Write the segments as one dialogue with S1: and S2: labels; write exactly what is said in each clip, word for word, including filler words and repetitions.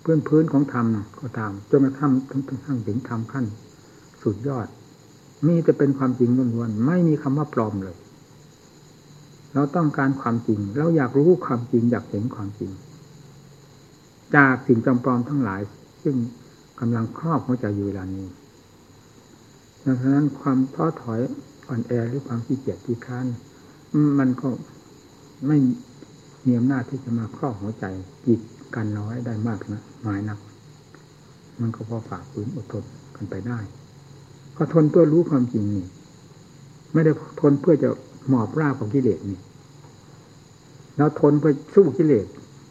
S1: พื้นพื้นของธรรมก็ตามจนกระทั่งถึงถึงธรรมขั้นสุดยอดมีแต่เป็นความจริงล้วนๆไม่มีคำว่าปลอมเลยเราต้องการความจริงเราอยากรู้ความจริงอยากเห็นความจริงจากสิ่งจำปลอมทั้งหลายซึ่งกำลังครอบหัวใจอยู่เวลานี้ดังนั้นความท้อถอยอ่อนแอหรือความขี้เกียจขี้ค้านมันก็ไม่มีอำนาจที่จะมาครอบหัวใจกีดกันเราให้ได้มากนะหมายนักมันก็พอฝ่าฝืนอดทนกันไปได้ก็ทนเพื่อรู้ความจริงนี่ไม่ได้ทนเพื่อจะหมอบราบของกิเลสนี่เราทนเพื่อสู้กิเลส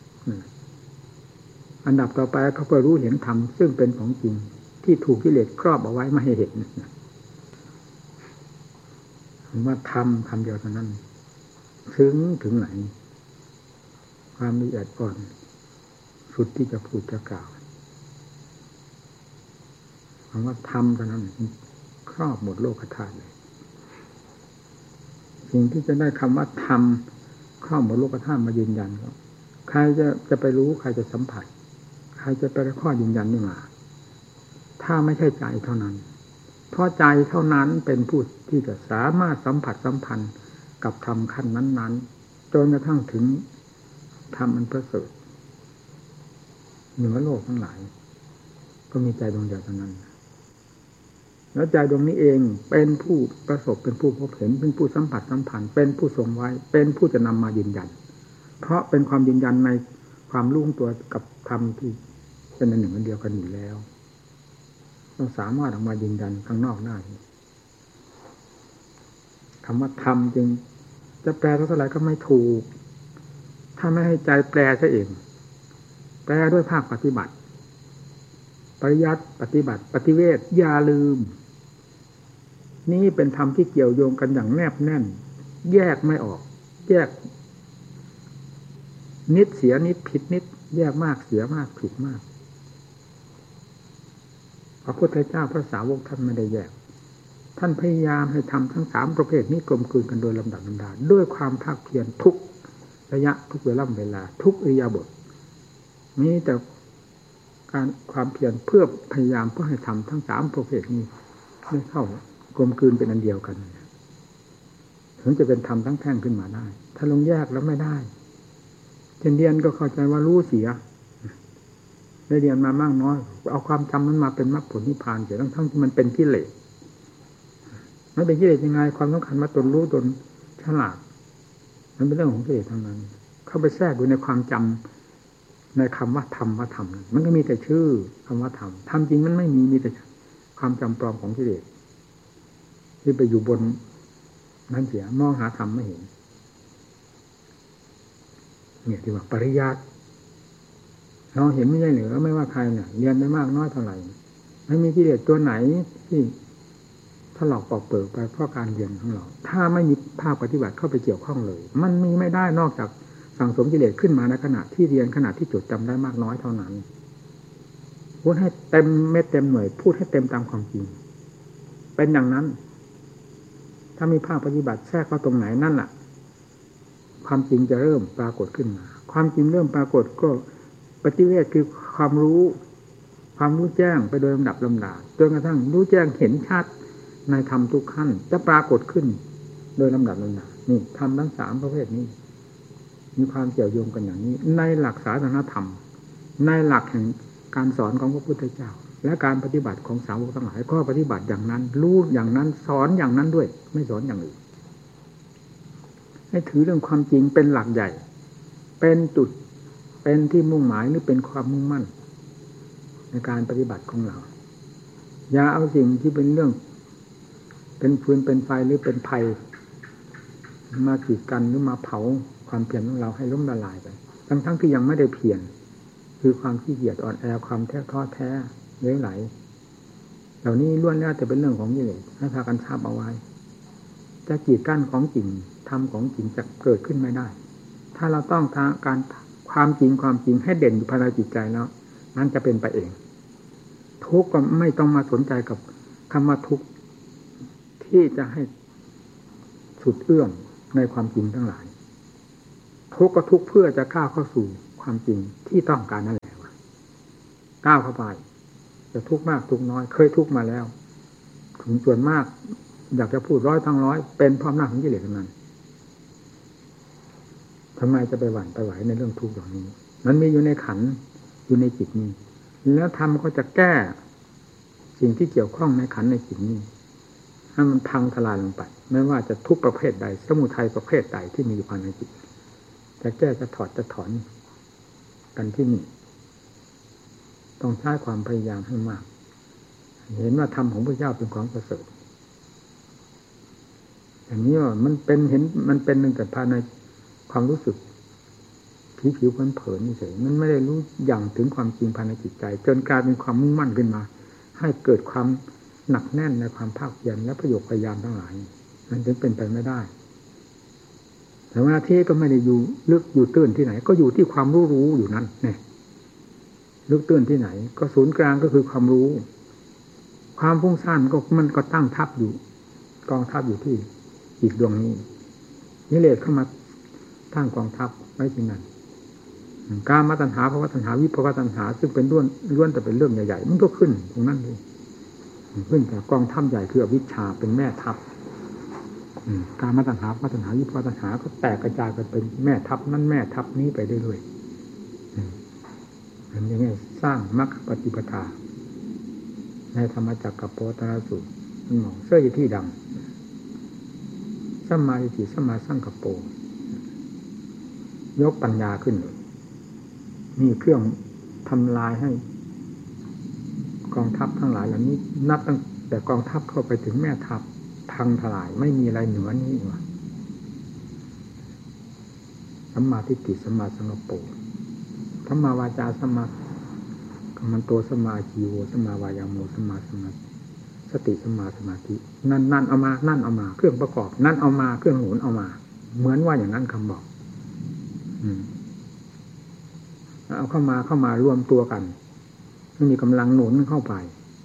S1: อันดับต่อไปเขาเพื่อรู้เห็นธรรมซึ่งเป็นของจริงที่ถูกกิเลสครอบเอาไว้ไม่ให้เห็นว่าธรรมคำเดียวเท่านั้นถึงถึงไหนความละเอียดอ่อนสุดที่จะพูดจะกล่าวคำว่าธรรมเท่านั้นครอบหมดโลกธาตุเลยสิ่งที่จะได้คำว่าธรรมครอบหมดโลกธาตุมายืนยันก็ใครจะจะไปรู้ใครจะสัมผัสใครจะไปข้อยืนยันนี่มาถ้าไม่ใช่ใจเท่านั้นเพราะใจเท่านั้นเป็นผู้ที่จะสามารถสัมผัสสัมพันธ์กับธรรมขั้นนั้นๆจนกระทั่งถึงธรรมอันประเสริฐเหนือโลกทั้งหลายก็มีใจดวงเดียวเท่านั้นแล้วใจดวงนี้เองเป็นผู้ประสบเป็นผู้พบเห็นเป็นผู้สัมผัสสัมพันธ์เป็นผู้ทรงไว้เป็นผู้จะนำมายืนยันเพราะเป็นความยืนยันในความรู้ตัวกับธรรมที่เป็นอันหนึ่งอันเดียวกันอยู่แล้วเราสามารถออกมายืนยันข้างนอกได้คำว่าธรรมจึงจะแปลเท่าไหร่ก็ไม่ถูกถ้าไม่ให้ใจแปลซะเองแปลด้วยภาคปฏิบัติปริยัติปฏิบัติปฏิเวทอย่าลืมนี่เป็นธรรมที่เกี่ยวโยงกันอย่างแนบแน่นแยกไม่ออกแยกนิดเสียนิดผิดนิดแยกมากเสียมากผิดมากพระพุทธเจ้าพระสาวกท่านไม่ได้แยกท่านพยายามให้ทำทั้งสามประเภทนี้กลมกลืนกันโดยลำดับลำดาด้วยความภาคเพียรทุกระยะทุกเวลาเวลาทุกอิริยาบถมีแต่การความเพียรเพื่อพยายามเพื่อให้ทำทั้งสามประเภทนี้ให้เข้ากลมกลืนเป็นอันเดียวกันถึงจะเป็นธรรมทั้งแท่งขึ้นมาได้ถ้าลงแยกแล้วไม่ได้เช่นเรียนก็เข้าใจว่ารู้เสียได้เรียนมามากน้อยเอาความจำนั้นมาเป็นมรรคผลนิพพานเสียทั้งทั้งที่มันเป็นกิเลสมันเป็นกิเลสยังไงความสำคัญว่าตนรู้ตนฉลาดมันเป็นเรื่องของกิเลสทั้งนั้นเข้าไปแทรกอยู่ในความจำในคำว่าธรรมว่าธรรมมันก็มีแต่ชื่อคำว่าธรรมธรรมจริงมันไม่มีมีแต่ความจำปลอมของกิเลสที่ไปอยู่บนนั้นเสียมองหาธรรมไม่เห็นเนี่ยที่ว่าปริยัติเราเห็นไม่ใช่เหนือไม่ว่าใครเนี่ยเรียนได้มากน้อยเท่าไหร่ไม่มีกิเลสตัวไหนที่ถ้าหลอกปอกเปิดไปเพราะการเรียนของเราถ้าไม่มีภาคปฏิบัติเข้าไปเกี่ยวข้องเลยมันมีไม่ได้นอกจากสั่งสมกิเลสขึ้นมาในขณะที่เรียนขณะที่จดจำได้มากน้อยเท่านั้นพูดให้เต็มเม็ดเต็มหน่วยพูดให้เต็มตามความจริงเป็นอย่างนั้นถ้ามีภาคปฏิบัติแทรกเข้าตรงไหนนั่นแหละความจริงจะเริ่มปรากฏขึ้นมาความจริงเริ่มปรากฏก็ปฏิเวทคือความรู้ความรู้แจ้งไปโดยลำดับลำดาจนกระทั่งรู้แจ้งเห็นชัดในธรรมทุกขั้นจะปรากฏขึ้นโดยลำดับลำดานี่ธรรมทั้งสามประเภทนี้มีความเกี่ยวโยงกันอย่างนี้ในหลักศาสนธรรมในหลักแห่งการสอนของพระพุทธเจ้าและการปฏิบัติของสาวกทั้งหลายก็ปฏิบัติอย่างนั้นรู้อย่างนั้นสอนอย่างนั้นด้วยไม่สอนอย่างอื่นให้ถือเรื่องความจริงเป็นหลักใหญ่เป็นจุดเป็นที่มุ่งหมายหรือเป็นความมุ่งมั่นในการปฏิบัติของเราอย่าเอาสิ่งที่เป็นเรื่องเป็นฟืนเป็นไฟหรือเป็นภัยมากีดกันหรือมาเผาความเพียรของเราให้ล้มละลายไปทั้งทั้งที่ยังไม่ได้เพียรคือความขี้เกียจอ่อนแอความแท้ท้อแท้เลื่อยไหลเหล่านี้ล้วนแล้วแต่เป็นเรื่องของกิเลสให้พากันทราบเอาไว้จะกีดกั้นของจริงทำของจริงจะเกิดขึ้นไม่ได้ถ้าเราต้องการความจริงความจริงให้เด่นอยู่ภายในจิตใจแล้วนั้นจะเป็นไปเองทุกข์ก็ไม่ต้องมาสนใจกับคำว่าทุกข์ที่จะให้สุดเอื้อมในความจริงทั้งหลายทุกข์ก็ทุกข์เพื่อจะก้าวเข้าสู่ความจริงที่ต้องการนั่นแหละก้าวเข้าไปจะทุกข์มากทุกข์น้อยเคยทุกข์มาแล้วถึงส่วนมากอยากจะพูดร้อยทั้งร้อยเป็นเพราะอำนาจของกิเลสทั้งนั้นทำไมจะไปหวั่นไปไหวในเรื่องทุกข์อย่างนี้มันมีอยู่ในขันธ์อยู่ในจิตนี้แล้วธรรมก็จะแก้สิ่งที่เกี่ยวข้องในขันธ์ในจิตนี้ให้มันพังทลายลงไปไม่ว่าจะทุกประเภทใดสมุทัยประเภทใดที่มีอยู่ภายในจิตจะแก้จะถอดจะถอนกันที่นี่ต้องใช้ความพยายามให้มากเห็นว่าธรรมของพระเจ้าเป็นของประเสริฐอย่างนี้ว่ามันเป็นเห็นมันเป็นหนึ่งแต่ภายในความรู้สึกผิวผิวเผินๆเฉยมันไม่ได้รู้อย่างถึงความจริงภายในจิตใจจนกลายเป็นความมุ่งมั่นขึ้นมาให้เกิดความหนักแน่นในความภาคเพียรและประโยชน์พยายามทั้งหลายมันจึงเป็นไปไม่ได้แต่ว่าที่ก็ไม่ได้อยู่ลึกอยู่ตื้นที่ไหนก็อยู่ที่ความรู้รู้อยู่นั้นเนี่ยลึกตื้นที่ไหนก็ศูนย์กลางก็คือความรู้ความฟุ้งซ่านก็มันก็ตั้งทับอยู่กองทัพอยู่ที่จิตดวงนี้นิเลศเข้ามาตั้งกองทัพไว้ที่นั่นกามตัณหาภวตัณหาวิภวตัณหาซึ่งเป็นล้วนล้วนแต่เป็นเรื่องใหญ่ๆมันก็ขึ้นตรงนั้นเลยขึ้นจากกองทัพใหญ่คืออวิชชาเป็นแม่ทัพกามตัณหาภวตัณหาวิภวตัณหาก็แตกกระจายกันเป็นแม่ทัพนั่นแม่ทัพนี้ไปเรื่อยๆอันนี้สร้างมรรคปฏิปทาในธรรมจักรกับโพธนาสูตรมันหมองเสื้ออยู่ที่ดำสัมมาทิฏฐิสัมมาสังกัปโปยกปัญญาขึ้นเลยมีเครื่องทำลายให้กองทัพทั้งหลายเหล่านี้นับตั้งแต่กองทัพเข้าไปถึงแม่ทัพพังทลายไม่มีอะไรเหนือนี้วะสัมมาทิฏฐิสัมมาสังกัปโปสัมมาวาจาสัมมากัมมันโตสัมมาชีโวสัมมาวายาโมสัมมาสมาสติสัมมาสมาธินั่นนั่นเอามานั่นเอามาเครื่องประกอบนั่นเอามาเครื่องหนุนเอามาเหมือนว่าอย่างนั้นคำบอกอืมเอาเข้ามาเข้ามารวมตัวกันไม่มีกำลังหนุนเข้าไป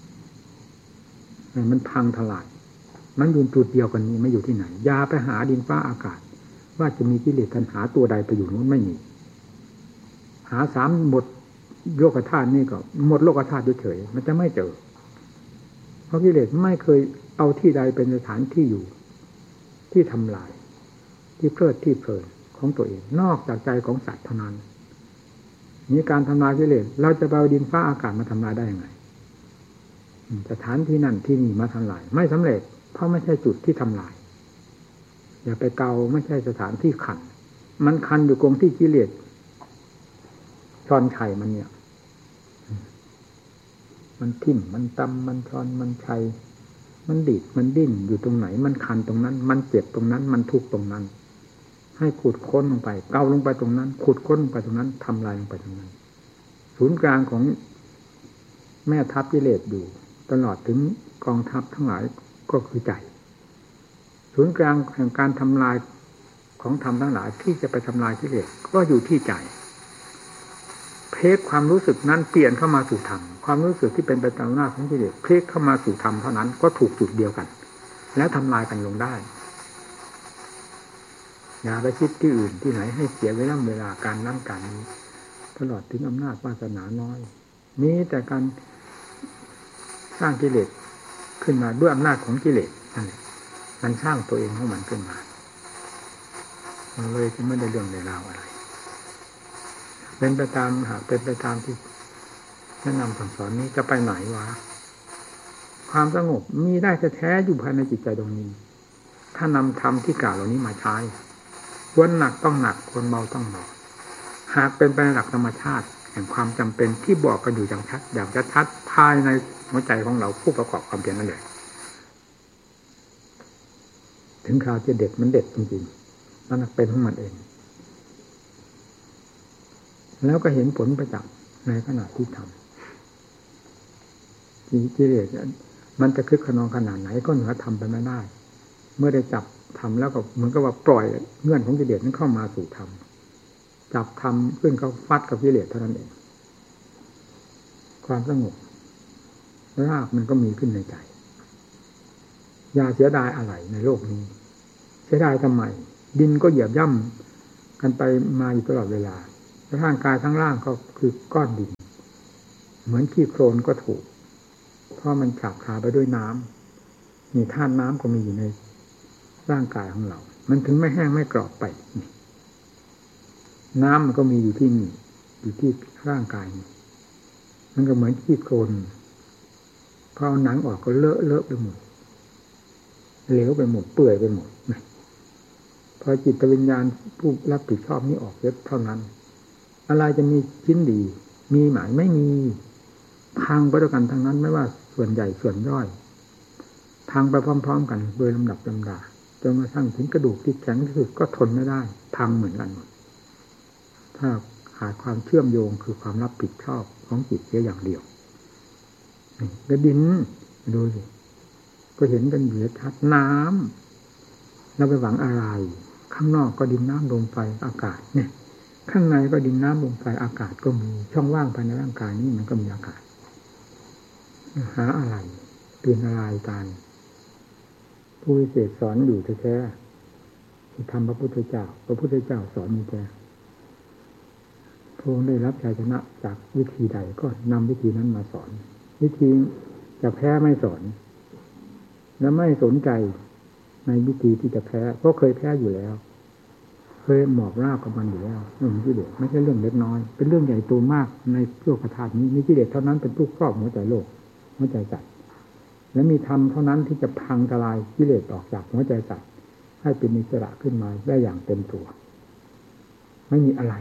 S1: มันพังทลายมันอยู่จุดเดียวกันนี้ไม่อยู่ที่ไหนยาไปหาดินฟ้าอากาศว่าจะมีกิเลสตัณหาตัวใดไปอยู่นู้นไม่มีหาสามหมดโลกธาตุนี่ก็หมดโลกธาตุเฉยๆมันจะไม่เจอเพราะกิเลสไม่เคยเอาที่ใดเป็นสถานที่อยู่ที่ทำลายที่เพลิดที่เพลินของตัวเองนอกจากใจของสัตว์เท่านั้นนี่การทำลายกิเลสเราจะเอาดินฟ้าอากาศมาทำลายได้ยังไงสถานที่นั่นที่นี่มาทำลายไม่สำเร็จเพราะไม่ใช่จุดที่ทำลายอย่าไปเกาไม่ใช่สถานที่ขันมันคันอยู่ตรงที่กิเลสชอนชัยมันเนี่ยมันทิ่มมันตำมันชอนมันชัยมันดิดมันดิ้นอยู่ตรงไหนมันคันตรงนั้นมันเจ็บตรงนั้นมันทุกข์ตรงนั้นให้ขุดค้นลงไปเกาลงไปตรงนั้นขุดค้นลงไปตรงนั้นทำลายลงไปตรงนั้นศูนย์กลางของแม่ทัพกิเลสอยู่ตลอดถึงกองทัพทั้งหลายก็คือใจศูนย์กลางแห่งการทำลายของธรรมทั้งหลายที่จะไปทำลายกิเลสก็อยู่ที่ใจเพลกความรู้สึกนั้นเปลี่ยนเข้ามาสู่ธรรมความรู้สึกที่เป็นไปตามหน้าของกิเลสเพลกเข้ามาสู่ธรรมเท่านั้นก็ถูกจุดเดียวกันแล้วทำลายกันลงได้อย่าไปคิดที่อื่นที่ไหนให้เสียเวลาเวลาการนั่งการนี้ตลอดถึงอำนาจวาสนาน้อยมีแต่การสร้างกิเลสขึ้นมาด้วยอำนาจของกิเลสนั่นแหละมันสร้างตัวเองของมันขึ้นมามันเลยจะไม่ได้เรื่องในราวอะไรเป็นไปตามหากเป็นไปตามที่แนะนำสั่งสอนนี้จะไปไหนวะความสงบมีได้แท้ๆอยู่ภายในจิตใจตรงนี้ถ้านำธรรมที่กล่าวเหล่านี้มาใช้ควรหนักต้องหนักควรเบาต้องเบาหากเป็นไปในหลักธรรมชาติแห่งความจำเป็นที่บอกกันอยู่อย่างชัดอย่างชัดภายในหัวใจของเราผู้ประกอบความเพียรนั่นแหละถึงคราวจะเด็ดมันเด็ดจริงๆนั่นเป็นของมันเองแล้วก็เห็นผลประจักษ์ในขณะที่ทำกิเลสมันจะคึกขนองขนาดไหนก็เหนือทำไปไม่ได้เมื่อได้จับทำแล้วก็เหมือนกับว่าปล่อยเงื่อนของกิเลสนั้นเข้ามาสู่ธรรมจับทำขึ้นเขาฟัดกับกิเลสเท่านั้นเองความสงบรากมันก็มีขึ้นในใจอย่าเสียดายอะไรในโลกนี้เสียดายทำไมดินก็เหยียบย่ำกันไปมาอยู่ตลอดเวลาร่างกายทั้งร่างก็คือก้อนดินเหมือนขี้โคลนก็ถูกเพราะมันฉาบคาไปด้วยน้ำมีธาตุน้ำก็มีอยู่ในร่างกายของเรามันถึงไม่แห้งไม่กรอบไปน้ำมันก็มีอยู่ที่นี่อยู่ที่ร่างกายมันก็เหมือนขี้โคลนพอเอาหนังออกก็เลอะเลอะไปหมดเหลวไปหมดเปื่อยไปหมดพอจิตวิญญาณผู้รับผิดชอบนี้ออกเท่านั้นอะไรจะมีชิ้นดีมีหมายไม่มีพังไปด้วยกันทั้งนั้นไม่ว่าส่วนใหญ่ส่วนย่อยพังไปพร้อมๆกันโดยลำดับลำดาจนกระทั่งถึงกระดูกที่แข็งที่สุดก็ทนไม่ได้พังเหมือนกันหมดถ้าขาดความเชื่อมโยงคือความรับผิดชอบของจิตเพียงอย่างเดียวกระดินดูสิก็เห็นกันอยู่ชัดน้ำเราไปหวังอะไรข้างนอกก็ดินน้ำลมไฟอากาศเนี่ยข้างในก็ดินน้ำลมไฟอากาศก็มีช่องว่างภายในร่างกายนี้มันก็มีอากาศหาอะไรตื่นอะไรกันผู้วิเศษสอนอยู่แท้ๆที่ทำพระพุทธเจ้าพระพุทธเจ้าสอนมีแท้พระองค์ได้รับชัยชนะจากวิธีใดก็นำวิธีนั้นมาสอนวิธีจะแพ้ไม่สอนและไม่สนใจในวิธีที่จะแพ้เพราะเคยแพ้อยู่แล้วเคยหมอบราบกับมันอยู่แล้วเรื่องกิเลสไม่ใช่เรื่องเล็กน้อยเป็นเรื่องใหญ่โตมากในโลกธาตุนี้มีกิเลสเท่านั้นเป็นผู้ครอบหัวใจโลกหัวใจจัดและมีธรรมเท่านั้นที่จะพังทลายกิเลสออกจากหัวใจจัดให้เป็นอิสระขึ้นมาได้อย่างเต็มตัวไม่มีอะไร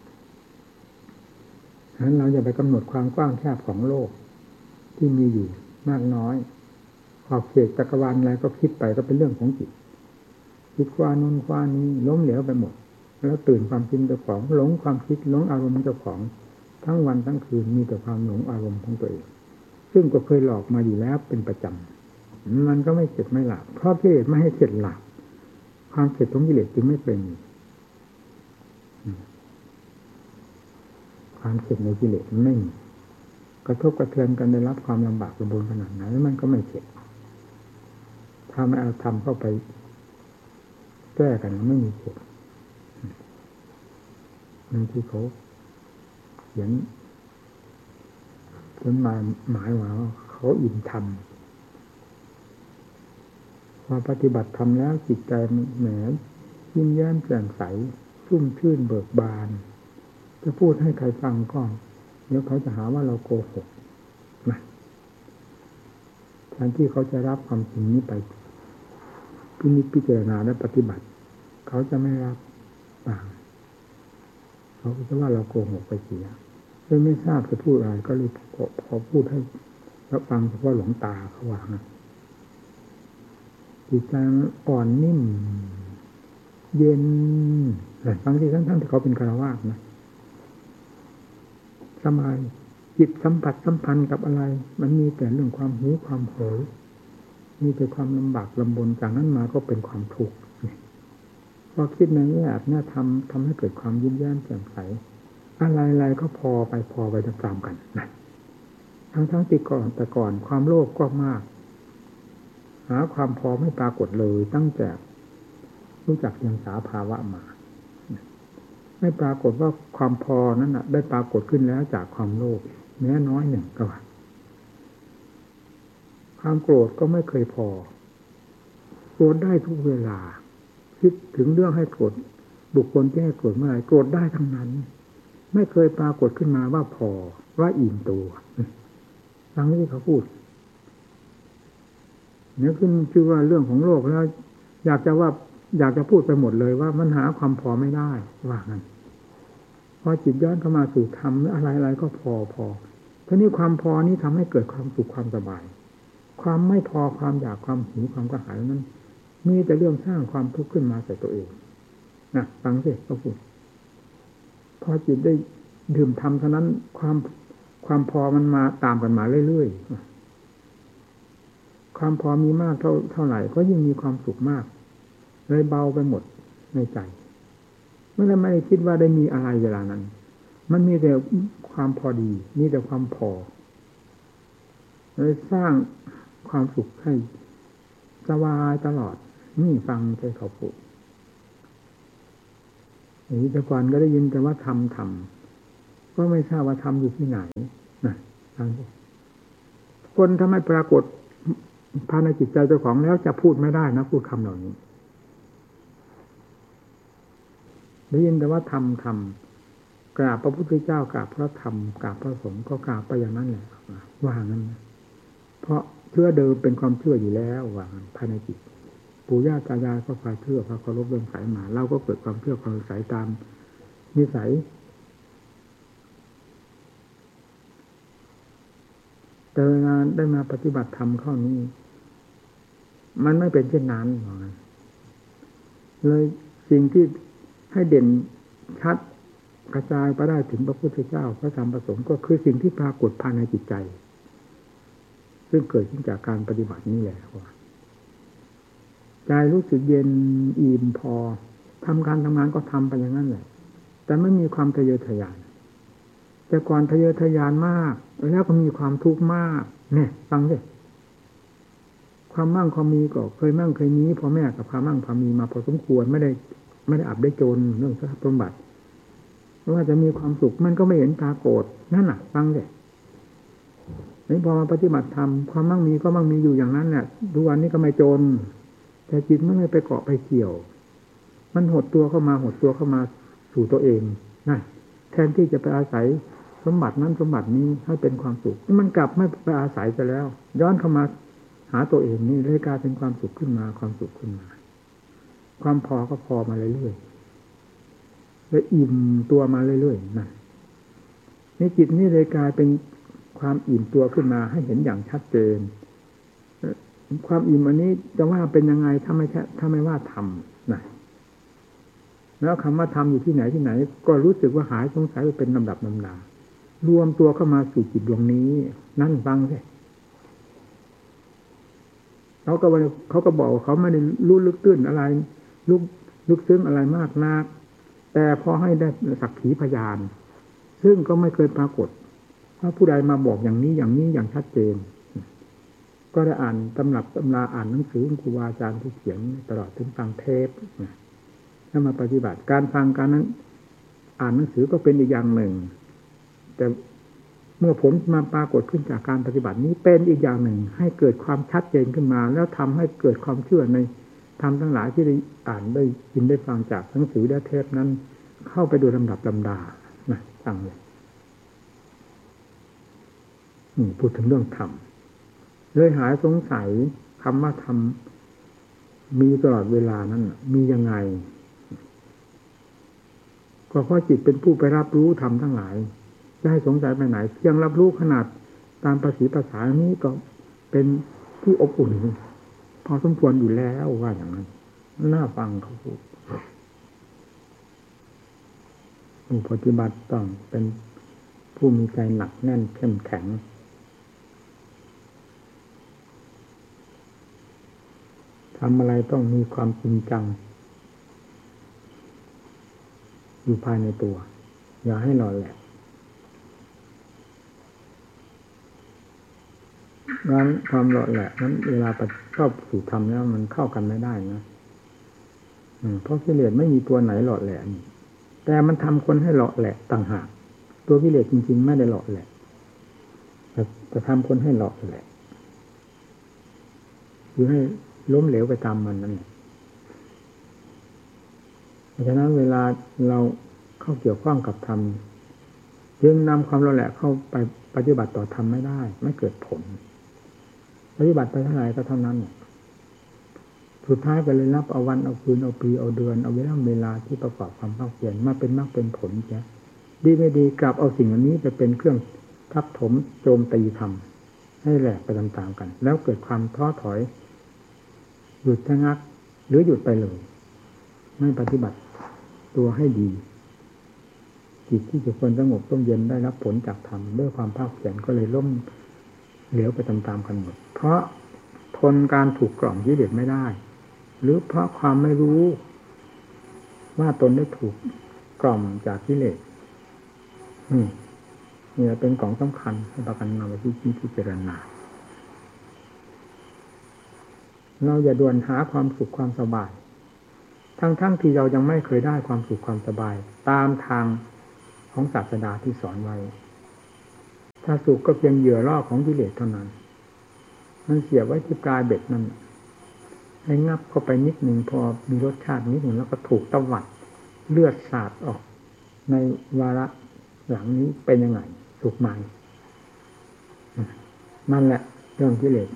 S1: ฉะนั้นเราอย่าไปกำหนดความกว้างแคบของโลกที่มีอยู่มากน้อยขอบเขตจักรวาลอะไรก็คิดไปก็เป็นเรื่องของจิตคิดคว้านู่นคว้านี้ล้มเหลวไปหมดแล้วตื่นความคิดเจ้าของหลงความคิดหลงอารมณ์เจ้าของทั้งวันทั้งคืนมีแต่ความหลงอารมณ์ของตัวเองซึ่งก็เคยหลอกมาอยู่แล้วเป็นประจำมันก็ไม่เข็ดไม่หลับเพราะกิเลสไม่ให้เข็ดหลับความเข็ดของกิเลสจึงไม่เป็นความเข็ดในกิเลสไม่มีกระทบกระเทือนกันได้รับความลำบากลำบนขนาดไหนมันก็ไม่เข็ดถ้าไม่เอาทำเข้าไปแก้กันไม่มีเข็ดนั่นที่เขาเขียนจนหมายหมายว่าเขาอินธรรมพอปฏิบัติธรรมแล้วจิตใจแหมยิ้มแย้มแจ่มใสชุ่มชื่นเบิกบานจะพูดให้ใครฟังก็เดี๋ยวเขาจะหาว่าเราโกหกนะแทนที่เขาจะรับความจริงนี้ไปพินิจพิจารณาและปฏิบัติเขาจะไม่รับบางเขาจะว่าเราโกหกไปเสียเลยไม่ทราบจะพูดอะไรก็เลยพอพูดให้รับฟังเฉพาะหลวงตาเขาว่าจิตใจอ่อนนิ่มเย็นบางทีทั้งทั้งที่เขาเป็นฆราวาสนะสบายจิตสัมผัสสัมพันธ์กับอะไรมันมีแต่เรื่องความหิวความโหยมีแต่ความลำบากลำบนจากนั้นมาก็เป็นความทุกข์พอคิดในแง่แบบนี้ทำทำให้เกิดความยิ้มแย้มแจ่มใสอะไรๆก็พอไปพอไปตามกันนะทั้งทั้งที่ก่อนแต่ก่อนความโลภก็มากหาความพอไม่ปรากฏเลยตั้งแต่รู้จักยังสาภาวะมาไม่ปรากฏว่าความพอนั้นน่ะได้ปรากฏขึ้นแล้วจากความโลภแม้น้อยหนึ่งก็ว่าความโกรธก็ไม่เคยพอโกรธได้ทุกเวลาคิดถึงเรื่องให้โกรธบุคคลที่ให้โกรธเมื่อไหร่โกรธได้ทั้งนั้นไม่เคยปรากฏขึ้นมาว่าพอว่าอิ่มตัวฟังที่เขาพูดเนี่ยขึ้นชื่อว่าเรื่องของโลกแล้วอยากจะว่าอยากจะพูดไปหมดเลยว่ามันหาความพอไม่ได้ว่างั้นพอจิตย้อนเข้ามาสู่ธรรมอะไรๆก็พอพอทีนี้ความพอนี้ทำให้เกิดความสุขความสบายความไม่พอความอยากความหิวความกระหายนั้นมีแต่เรื่องสร้างความทุกข์ขึ้นมาใส่ตัวเองนะฟังสิเขาพูดพอจิตได้ดื่มธรรมเท่านั้นความความพอมันมาตามกันมาเรื่อยๆความพอมีมากเท่าเท่าไหร่ก็ยิ่งมีความสุขมากเลยเบาไปหมดในใจไม่ได้ไม่ได้คิดว่าได้มีอะไรเวลานั้นมันมีแต่ความพอดีมีแต่ความพอเลยสร้างความสุขให้สบายตลอดนี่ฟังใจเขาพูดอย่างนี้แต่ก่อนก็ได้ยินแต่ว่าทำทำก็ไม่ทราบว่าทำอยู่ที่ไหนนะคนถ้าไม่ปรากฏภายในจิตใจเจ้าของแล้วจะพูดไม่ได้นะพูดคำเหล่านี้ได้ยินแต่ว่าทำทำกราบพระพุทธเจ้ากราบพระธรรมกราบพระสงฆ์ก็กราบไปอย่างนั้นแหละว่างั้นเพราะเชื่อเดิมเป็นความเชื่ออยู่แล้วว่าภายในจิตปู่ย่าตายายก็พาเชื่อพาเคารพเรื่องสายมาเราก็เกิดความเชื่อความสายตามนิสัยแต่เวลาได้มาปฏิบัติธรรมเข้านี้มันไม่เป็นเช่นนั้นเลยสิ่งที่ให้เด่นชัดกระจายไปได้ถึงพระพุทธเจ้าพระธรรมพระสงฆ์ก็คือสิ่งที่ปรากฏภายในจิตใจซึ่งเกิดขึ้นจากการปฏิบัตินี้แหละว่าใจรู้สึกเย็นอิ่มพอทำการทำงานก็ทำไปอย่างนั้นแหละแต่ไม่มีความทะเยอทะยานแต่ก่อนทะเยอทะยานมากแล้วก็มีความทุกข์มากเนี่ยฟังสิความมั่งความมีก็เคยมั่งเคยมีพ่อแม่กับพามั่งพามีมาพอสมควรไม่ได้ไม่ได้อับได้จนเรื่องทรัพย์สมบัติไม่ว่าจะมีความสุขมันก็ไม่เห็นปรากฏนั่นน่ะฟังสินี่พอมาปฏิบัติธรรมความมั่งมีก็มั่งมีอยู่อย่างนั้นเนี่ยทุกวันนี้ก็ไม่จนแต่จิตไม่ได้ไปเกาะไปเกี่ยวมันหดตัวเข้ามาหดตัวเข้ามาสู่ตัวเองนะแทนที่จะไปอาศัยสมบัตินั้นสมบัตินี้ให้เป็นความสุขมันกลับไม่ไปอาศัยซะแล้วย้อนเข้ามาหาตัวเองนี่เลยกลายเป็นความสุขขึ้นมาความสุขขึ้นมาความพอก็พอมาเรื่อยๆแล้วอิ่มตัวมาเรื่อยๆนั่นนี่จิตนี่เลยกลายเป็นความอิ่มตัวขึ้นมาให้เห็นอย่างชัดเจนความอิ่มอันนี้จะว่าเป็นยังไงถ้าไม่ถ้าไม่ว่าทำนะแล้วคำว่าทำอยู่ที่ไหนที่ไหนก็รู้สึกว่าหายสงสัยไปเป็นลำดับลำดารวมตัวเข้ามาสู่จิตดวงนี้นั่นฟังสิเขาก็เขาก็บอกเขาไม่ได้รู้ลึกตื้นอะไรลึกลึกซึ้งอะไรมากนักแต่พอให้ได้สักขีพยานซึ่งก็ไม่เคยปรากฏว่าผู้ใดมาบอกอย่างนี้อย่างนี้อย่างชัดเจนก็ได้อ่านตำรับตำราอ่านหนังสือครูบาอาจารย์ที่เขียนตลอดถึงฟังเทปถ้ามาปฏิบัติการฟังการนั้นอ่านหนังสือก็เป็นอีกอย่างหนึ่งแต่เมื่อผลมาปรากฏขึ้นจากการปฏิบัตินี้เป็นอีกอย่างหนึ่งให้เกิดความชัดเจนขึ้นมาแล้วทำให้เกิดความเชื่อในธรรมทั้งหลายที่ได้อ่านได้ยินได้ฟังจากหนังสือและเทปนั้นเข้าไปโดยลำดับลำดานะฟังเลยพูดถึงเรื่องธรรมเลยหายสงสัยคำว่าธรรมมีตลอดเวลานั้นมียังไงก็เพราะจิตเป็นผู้ไปรับรู้ธรรมทั้งหลายจะให้สงสัยไปไหนเพียงรับรู้ขนาดตามภาษีภาษานี้ก็เป็นที่อบอุ่นพอสมควรอยู่แล้วว่าอย่างนั้นน่าฟังเขาพูดผู้ปฏิบัติต้องเป็นผู้มีใจหนักแน่นเข้มแข็งทำอะไรต้องมีความจริงจังอยู่ภายในตัวอย่าให้หล่อแหละงั้นความหล่อแหละนั้นเวลาเข้าสู่ธรรมแล้วมันเข้ากันไม่ได้นะเพราะกิเลสไม่มีตัวไหนหล่อแหละแต่มันทำคนให้หล่อแหละต่างหากตัวกิเลสจริงๆไม่ได้หล่อแหละแต่จะทำคนให้หล่อแหละคือให้ล้มเหลวไปตามมันนั่นแหละเพราะฉะนั้นเวลาเราเข้าเกี่ยวข้องกับธรรมจึงนำความเราแหละเข้าไปปฏิบัติต่อธรรมไม่ได้ไม่เกิดผลปฏิบัติไปเท่าไหร่ก็เท่านั้นสุดท้ายก็เลยนับเอาวันเอาคืนเอาปีเอาเดือนเอาเวลาเวลาที่ประกอบความภาคเพียรมาเป็นมรรคเป็นผลแค่ดีไม่ดีกลับเอาสิ่งอันนี้ไปเป็นเครื่องทับถมโจมตีธรรมให้แหลกไปตามๆกันแล้วเกิดความท้อถอยหยุดชะงักหรือหยุดไปเลยไม่ปฏิบัติตัวให้ดีจิตที่จะควรสงบร่มเย็นได้รับผลจากธรรมด้วยความภาคเพียรก็เลยล้มเหลวไปตามๆกันหมดเพราะทนการถูกกล่อมกิเลสไม่ได้หรือเพราะความไม่รู้ว่าตนได้ถูกกล่อมจากกิเลสนี่นี่เป็นของสำคัญให้ประกันนำไปที่พิจารณาเราอย่าด่วนหาความสุขความสบายทั้งๆที่เรายังไม่เคยได้ความสุขความสบายตามทางของศาสดาที่สอนไว้ถ้าสุกก็เพียงเหยื่อล่อของกิเลสเท่านั้นมันเสียบไว้ที่ปลายเบ็ดนั่นให้งับเข้าไปนิดหนึ่งพอมีรสชาตินิดหนึ่งแล้วก็ถูกตวัดเลือดสาดออกในวาระหลังนี้เป็นยังไงสุกไหมนั่นแหละเรื่องกิเลส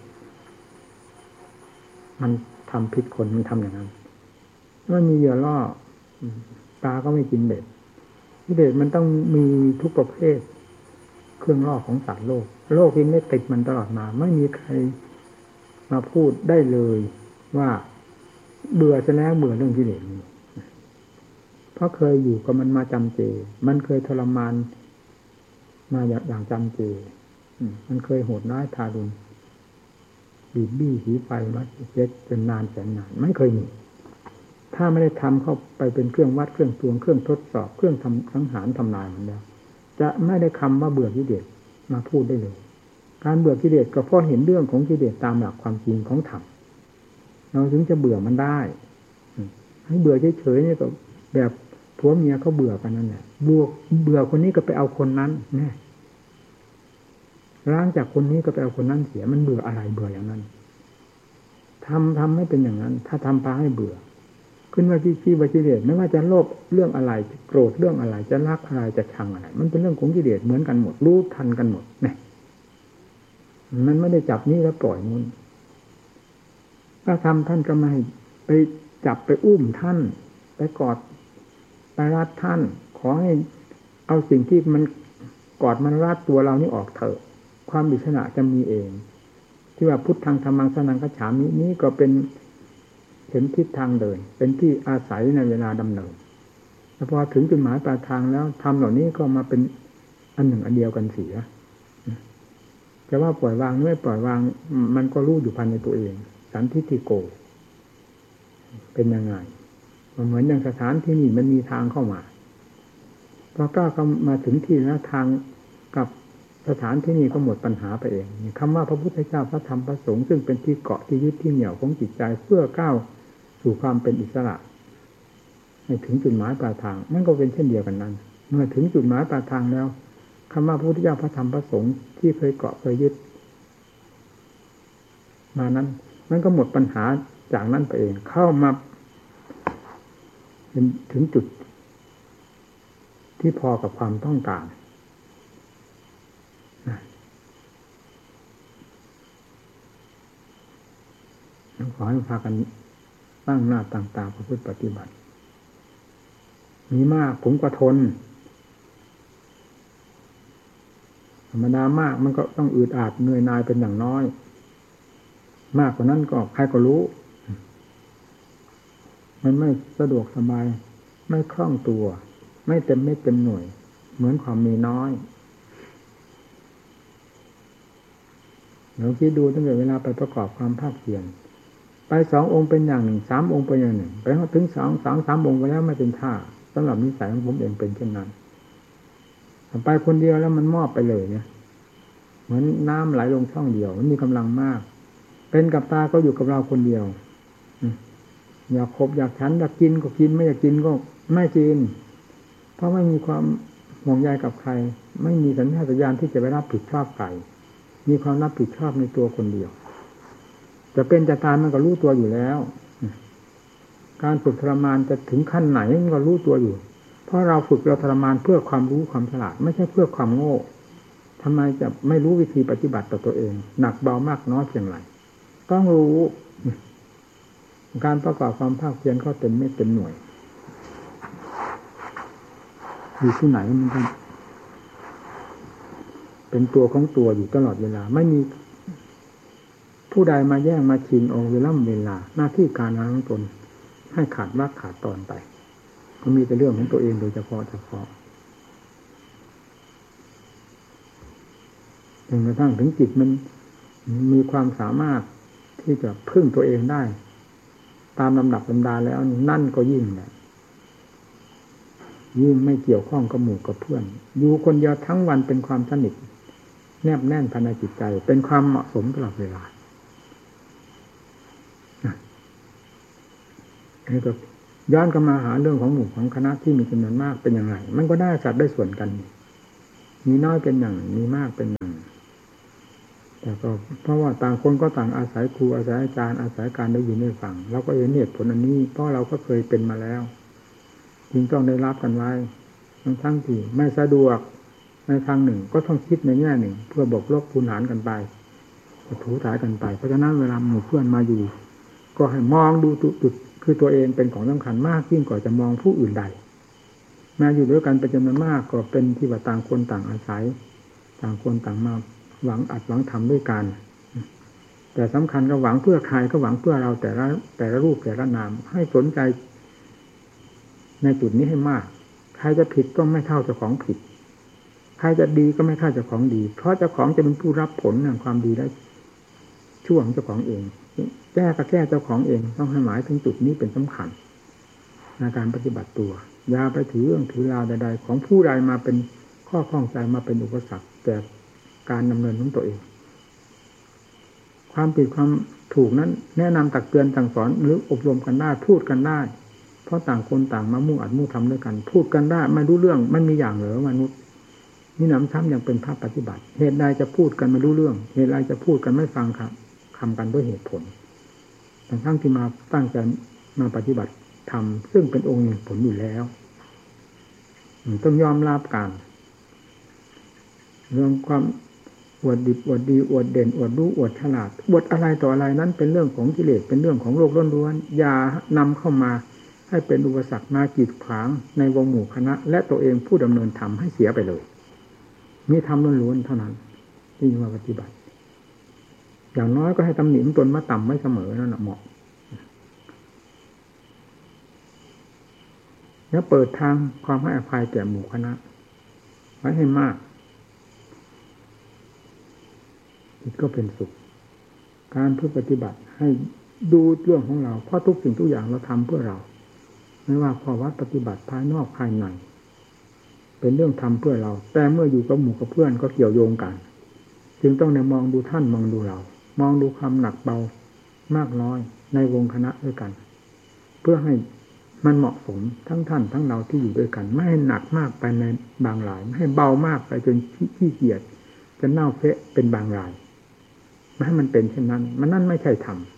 S1: มันทำผิดคนมันทำอย่างนั้นมันมีเหยื่อล่อปลาก็ไม่กินเบ็ดกิเลสมันต้องมีทุกประเภทเครื่องล่อของสัตว์โลกโลกที่ไม่ติดมันตลอดมาไม่มีใครมาพูดได้เลยว่าเบื่อจะแล้วเบื่อเรื่องกิเลสนี้เพราะเคยอยู่กับมันมาจำเจมันเคยทรมานมาอย่างจำเจมันเคยโหดร้ายทารุณบีบบี้หีไฟมาเจ็ดจนนานแสนนานไม่เคยมีถ้าไม่ได้ทำเข้าไปเป็นเครื่องวัดเครื่องตวงเครื่องทดสอบเครื่องทำสังหารทำลายมันแล้วจะไม่ได้คำว่าเบื่อกิเลสมาพูดได้เลยการเบื่อกิเลสก็เพราะเห็นเรื่องของกิเลสตามหลักความจริงของธรรมเราถึงจะเบื่อมันได้ให้เบื่อเฉยๆนี่ก็แบบผัวเมียเขาเบื่อกันนั่นแหละบวกเบื่อคนนี้ก็ไปเอาคนนั้นแน่ล้างจากคนนี้ก็ไปเอาคนนั้นเสียมันเบื่ออะไรเบื่ออย่างนั้นทำทำให้เป็นอย่างนั้นถ้าทำพาให้เบื่อขึ้นว่าที่ที่ว่ากิเลสไม่ว่าจะโลภเรื่องอะไรจะโกรธเรื่องอะไรจะรักอะไรจะชังอะไรมันเป็นเรื่องของกิเลสเหมือนกันหมดรู้ทันกันหมดเนี่ยมันไม่ได้จับนี่แล้วปล่อยนู้นถ้าทำท่านก็ไม่ไปจับไปอุ้มท่านไปกอดไปรัดท่านขอให้เอาสิ่งที่มันกอดมันรัดตัวเรานี่ออกเถอะความอิสระจะมีเองที่ว่าพุทธังธรรมังสรณังคัจฉามินี้ก็เป็นเห็นทิศทางเดินเป็นที่อาศัยในเวลาดำเนินแต่พอถึงจุดหมายปลายทางแล้วธรรมเหล่านี้ก็มาเป็นอันหนึ่งอันเดียวกันเสียจะว่าปล่อยวางไม่ปล่อยวางมันก็รู้อยู่ภายในตัวเองสันทิฏฐิโกเป็นยังไงเหมือนอย่างสถานที่นี่มันมีทางเข้ามาพอก้าวเข้ามาถึงที่แล้วทางกับสถานที่นี่ก็หมดปัญหาไปเองคำว่าพระพุทธเจ้าพระธรรมพระสงฆ์ซึ่งเป็นที่เกาะที่ยึดที่เหนี่ยวของจิตใจเพื่อก้าวสู่ความเป็นอิสระให้ถึงจุดหมายปลายทางมันก็เป็นเช่นเดียวกันนั้นเมื่อถึงจุดหมายปลายทางแล้วคำว่าพระพุทธเจ้าพระธรรมพระสงฆ์ที่เคยเกาะเคยยึดมานั้นมันก็หมดปัญหาจากนั้นไปเองเข้ามาเป็นถึงจุดที่พอกับความต้องการขอให้พากันตั้งหน้าตั้งตาประพฤติปฏิบัติมีมากผมก็ทนธรรมดามากมันก็ต้องอืดอาดเหนื่อยหน่ายเป็นอย่างน้อยมากกว่านั้นก็ใครก็รู้มันไม่สะดวกสบายไม่คล่องตัวไม่เต็มไม่เต็มหน่วยเหมือนความมีน้อยเราคิดดูตั้งแต่เวลาไปประกอบความภาคเพียรไปสององค์เป็นอย่างหนึ่งสามองค์เป็นอย่างหนึ่งไปถึงสองสองสามองค์ไปแล้วไม่เป็นท่าสำหรับนิสัยของผมเองเป็นเช่นนั้นไปคนเดียวแล้วมันมอบไปเลยเนี่ยเหมือนน้ำไหลลงช่องเดียวมันมีกำลังมากเป็นกับตาก็อยู่กับเราคนเดียวอยากคบอยากฉันอยากกินก็กินไม่อยากกินก็ไม่กินเพราะไม่มีความห่วงใยกับใครไม่มีสัญชาตญาณที่จะไปรับผิดชอบใครมีความรับผิดชอบในตัวคนเดียวจะเป็นจะตายมันก็รู้ตัวอยู่แล้วการฝึกทรมานจะถึงขั้นไหนมันก็รู้ตัวอยู่เพราะเราฝึกเราทรมานเพื่อความรู้ความฉลาดไม่ใช่เพื่อความโง่ทำไมจะไม่รู้วิธีปฏิบัติต่อตัวเองหนักเบามากน้อยเพียงไรต้องรู้การประกอบความภาคเพียรก็เต็มไม่เต็มหน่วยอยู่ที่ไหนมันก็เป็นตัวของตัวอยู่ตลอดเวลาไม่มีผู้ใดมาแย่งมาชิงเอาเวลาเวลาหน้าที่การงานของตนให้ขาดวรรคขาดตอนไปก็มีแต่เรื่องของตัวเองโดยเฉพาะเฉพาะจนกระทั่งถึงจิตมันมีความสามารถที่จะพึ่งตัวเองได้ตามลำดับลำดาแล้วนั่นก็ยิ่งแหละยิ่งไม่เกี่ยวข้องกับหมู่กับเพื่อนอยู่คนเดียวทั้งวันเป็นความสนิทแนบแน่นภายในจิตใจเป็นความเหมาะสมตลอดเวลานี่ก็ย้อนกลับมาหาเรื่องของหมู่ของคณะที่มีจำนวนมากเป็นอย่างไรมันก็ได้สัดได้ส่วนกันมีน้อยเป็นอย่างมีมากเป็นอย่างแต่ก็เพราะว่าต่างคนก็ต่างอาศัยครูอาศัยอาจารย์อาศัยการได้ยินได้ฟังเราก็เห็นเหตุผลอันนี้เพราะเราก็เคยเป็นมาแล้วจึงต้องได้รับกันไว้ทั้งทั้งที่ไม่สะดวกในทางหนึ่งก็ต้องคิดในแง่หนึ่งเพื่อบอกลบคูณหารกันไปถูถ่ายกันไปเพราะฉะนั้นเวลาหมู่เพื่อนมาอยู่ก็ให้มองดูจุดคือตัวเองเป็นของสำคัญมากยิ่งกว่าจะมองผู้อื่นใดมาอยู่ด้วยกันเป็นจำนวนมากก็เป็นที่ว่าต่างคนต่างอาศัยต่างคนต่างมาหวังอัดหวังทำด้วยกันแต่สำคัญก็หวังเพื่อใครก็หวังเพื่อเราแต่ละแต่ละรูปแต่ละนามให้สนใจในจุดนี้ให้มากใครจะผิดก็ไม่เท่าเจ้าของผิดใครจะดีก็ไม่เท่าเจ้าของดีเพราะเจ้าของจะเป็นผู้รับผลแห่งความดีและชั่วของเจ้าของเองแก้ก็แก้เจ้าของเองต้องให้หมายถึงจุดนี้เป็นสำคัญในการปฏิบัติตัวอย่าไปถือเรื่องถือราวใดๆของผู้ใดมาเป็นข้อข้องใจมาเป็นอุปสรรคแต่การดำเนินของตัวเองความผิดความถูกนั้นแนะนำตักเตือนสั่งสอนหรืออบรมกันได้พูดกันได้เพราะต่างคนต่างมามุ่งอัดมุ่งทำด้วยกันพูดกันได้ไม่รู้เรื่องมันมีอย่างเหรอมนุษย์นี่น้ำซ้ำยังเป็นภาพปฏิบัติเหตุใดจะพูดกันไม่รู้เรื่องเหตุใดจะพูดกันไม่ฟังครับคำกันด้วยเหตุผลทั้งทั้งที่มาตั้งใจมาปฏิบัติทำซึ่งเป็นองค์ผลอยู่แล้วต้องยอมรับกันเรื่องความอวดดิบอวดดีอวดเด่นอวดรู้อวดฉลาดอวดอะไรต่ออะไรนั้นเป็นเรื่องของกิเลสเป็นเรื่องของโลกล้วนๆอย่านำเข้ามาให้เป็นอุปสรรคมากีดขวางในวงหมู่คณะและตัวเองผู้ดำเนินธรรมให้เสียไปเลยมีธรรมล้วนๆเท่านั้นที่มาปฏิบัติอย่างน้อยก็ให้ตำหนิตนมาต่ำไม่เสมอนั่นแหละเหมาะแล้วเปิดทางความให้อภัยแก่หมู่คณะไว้ให้มากจิตก็เป็นสุขการเพื่อปฏิบัติให้ดูเรื่องของเราเพราะทุกสิ่งทุกอย่างเราทำเพื่อเราไม่ว่าข้อวัดปฏิบัติภายนอกภายในเป็นเรื่องทำเพื่อเราแต่เมื่ออยู่กับหมู่กับเพื่อนก็เกี่ยวโยงกันจึงต้องในมองดูท่านมองดูเรามองดูความหนักเบามากน้อยในวงคณะด้วยกันเพื่อให้มันเหมาะสมทั้งท่านทั้งเราที่อยู่ด้วยกันไม่ให้หนักมากไปในบางรายไม่ให้เบามากไปจนขี้เกียจจะเน่าเฟะเป็นบางรายไม่ให้มันเป็นเช่นนั้นมันนั่นไม่ใช่ธรรม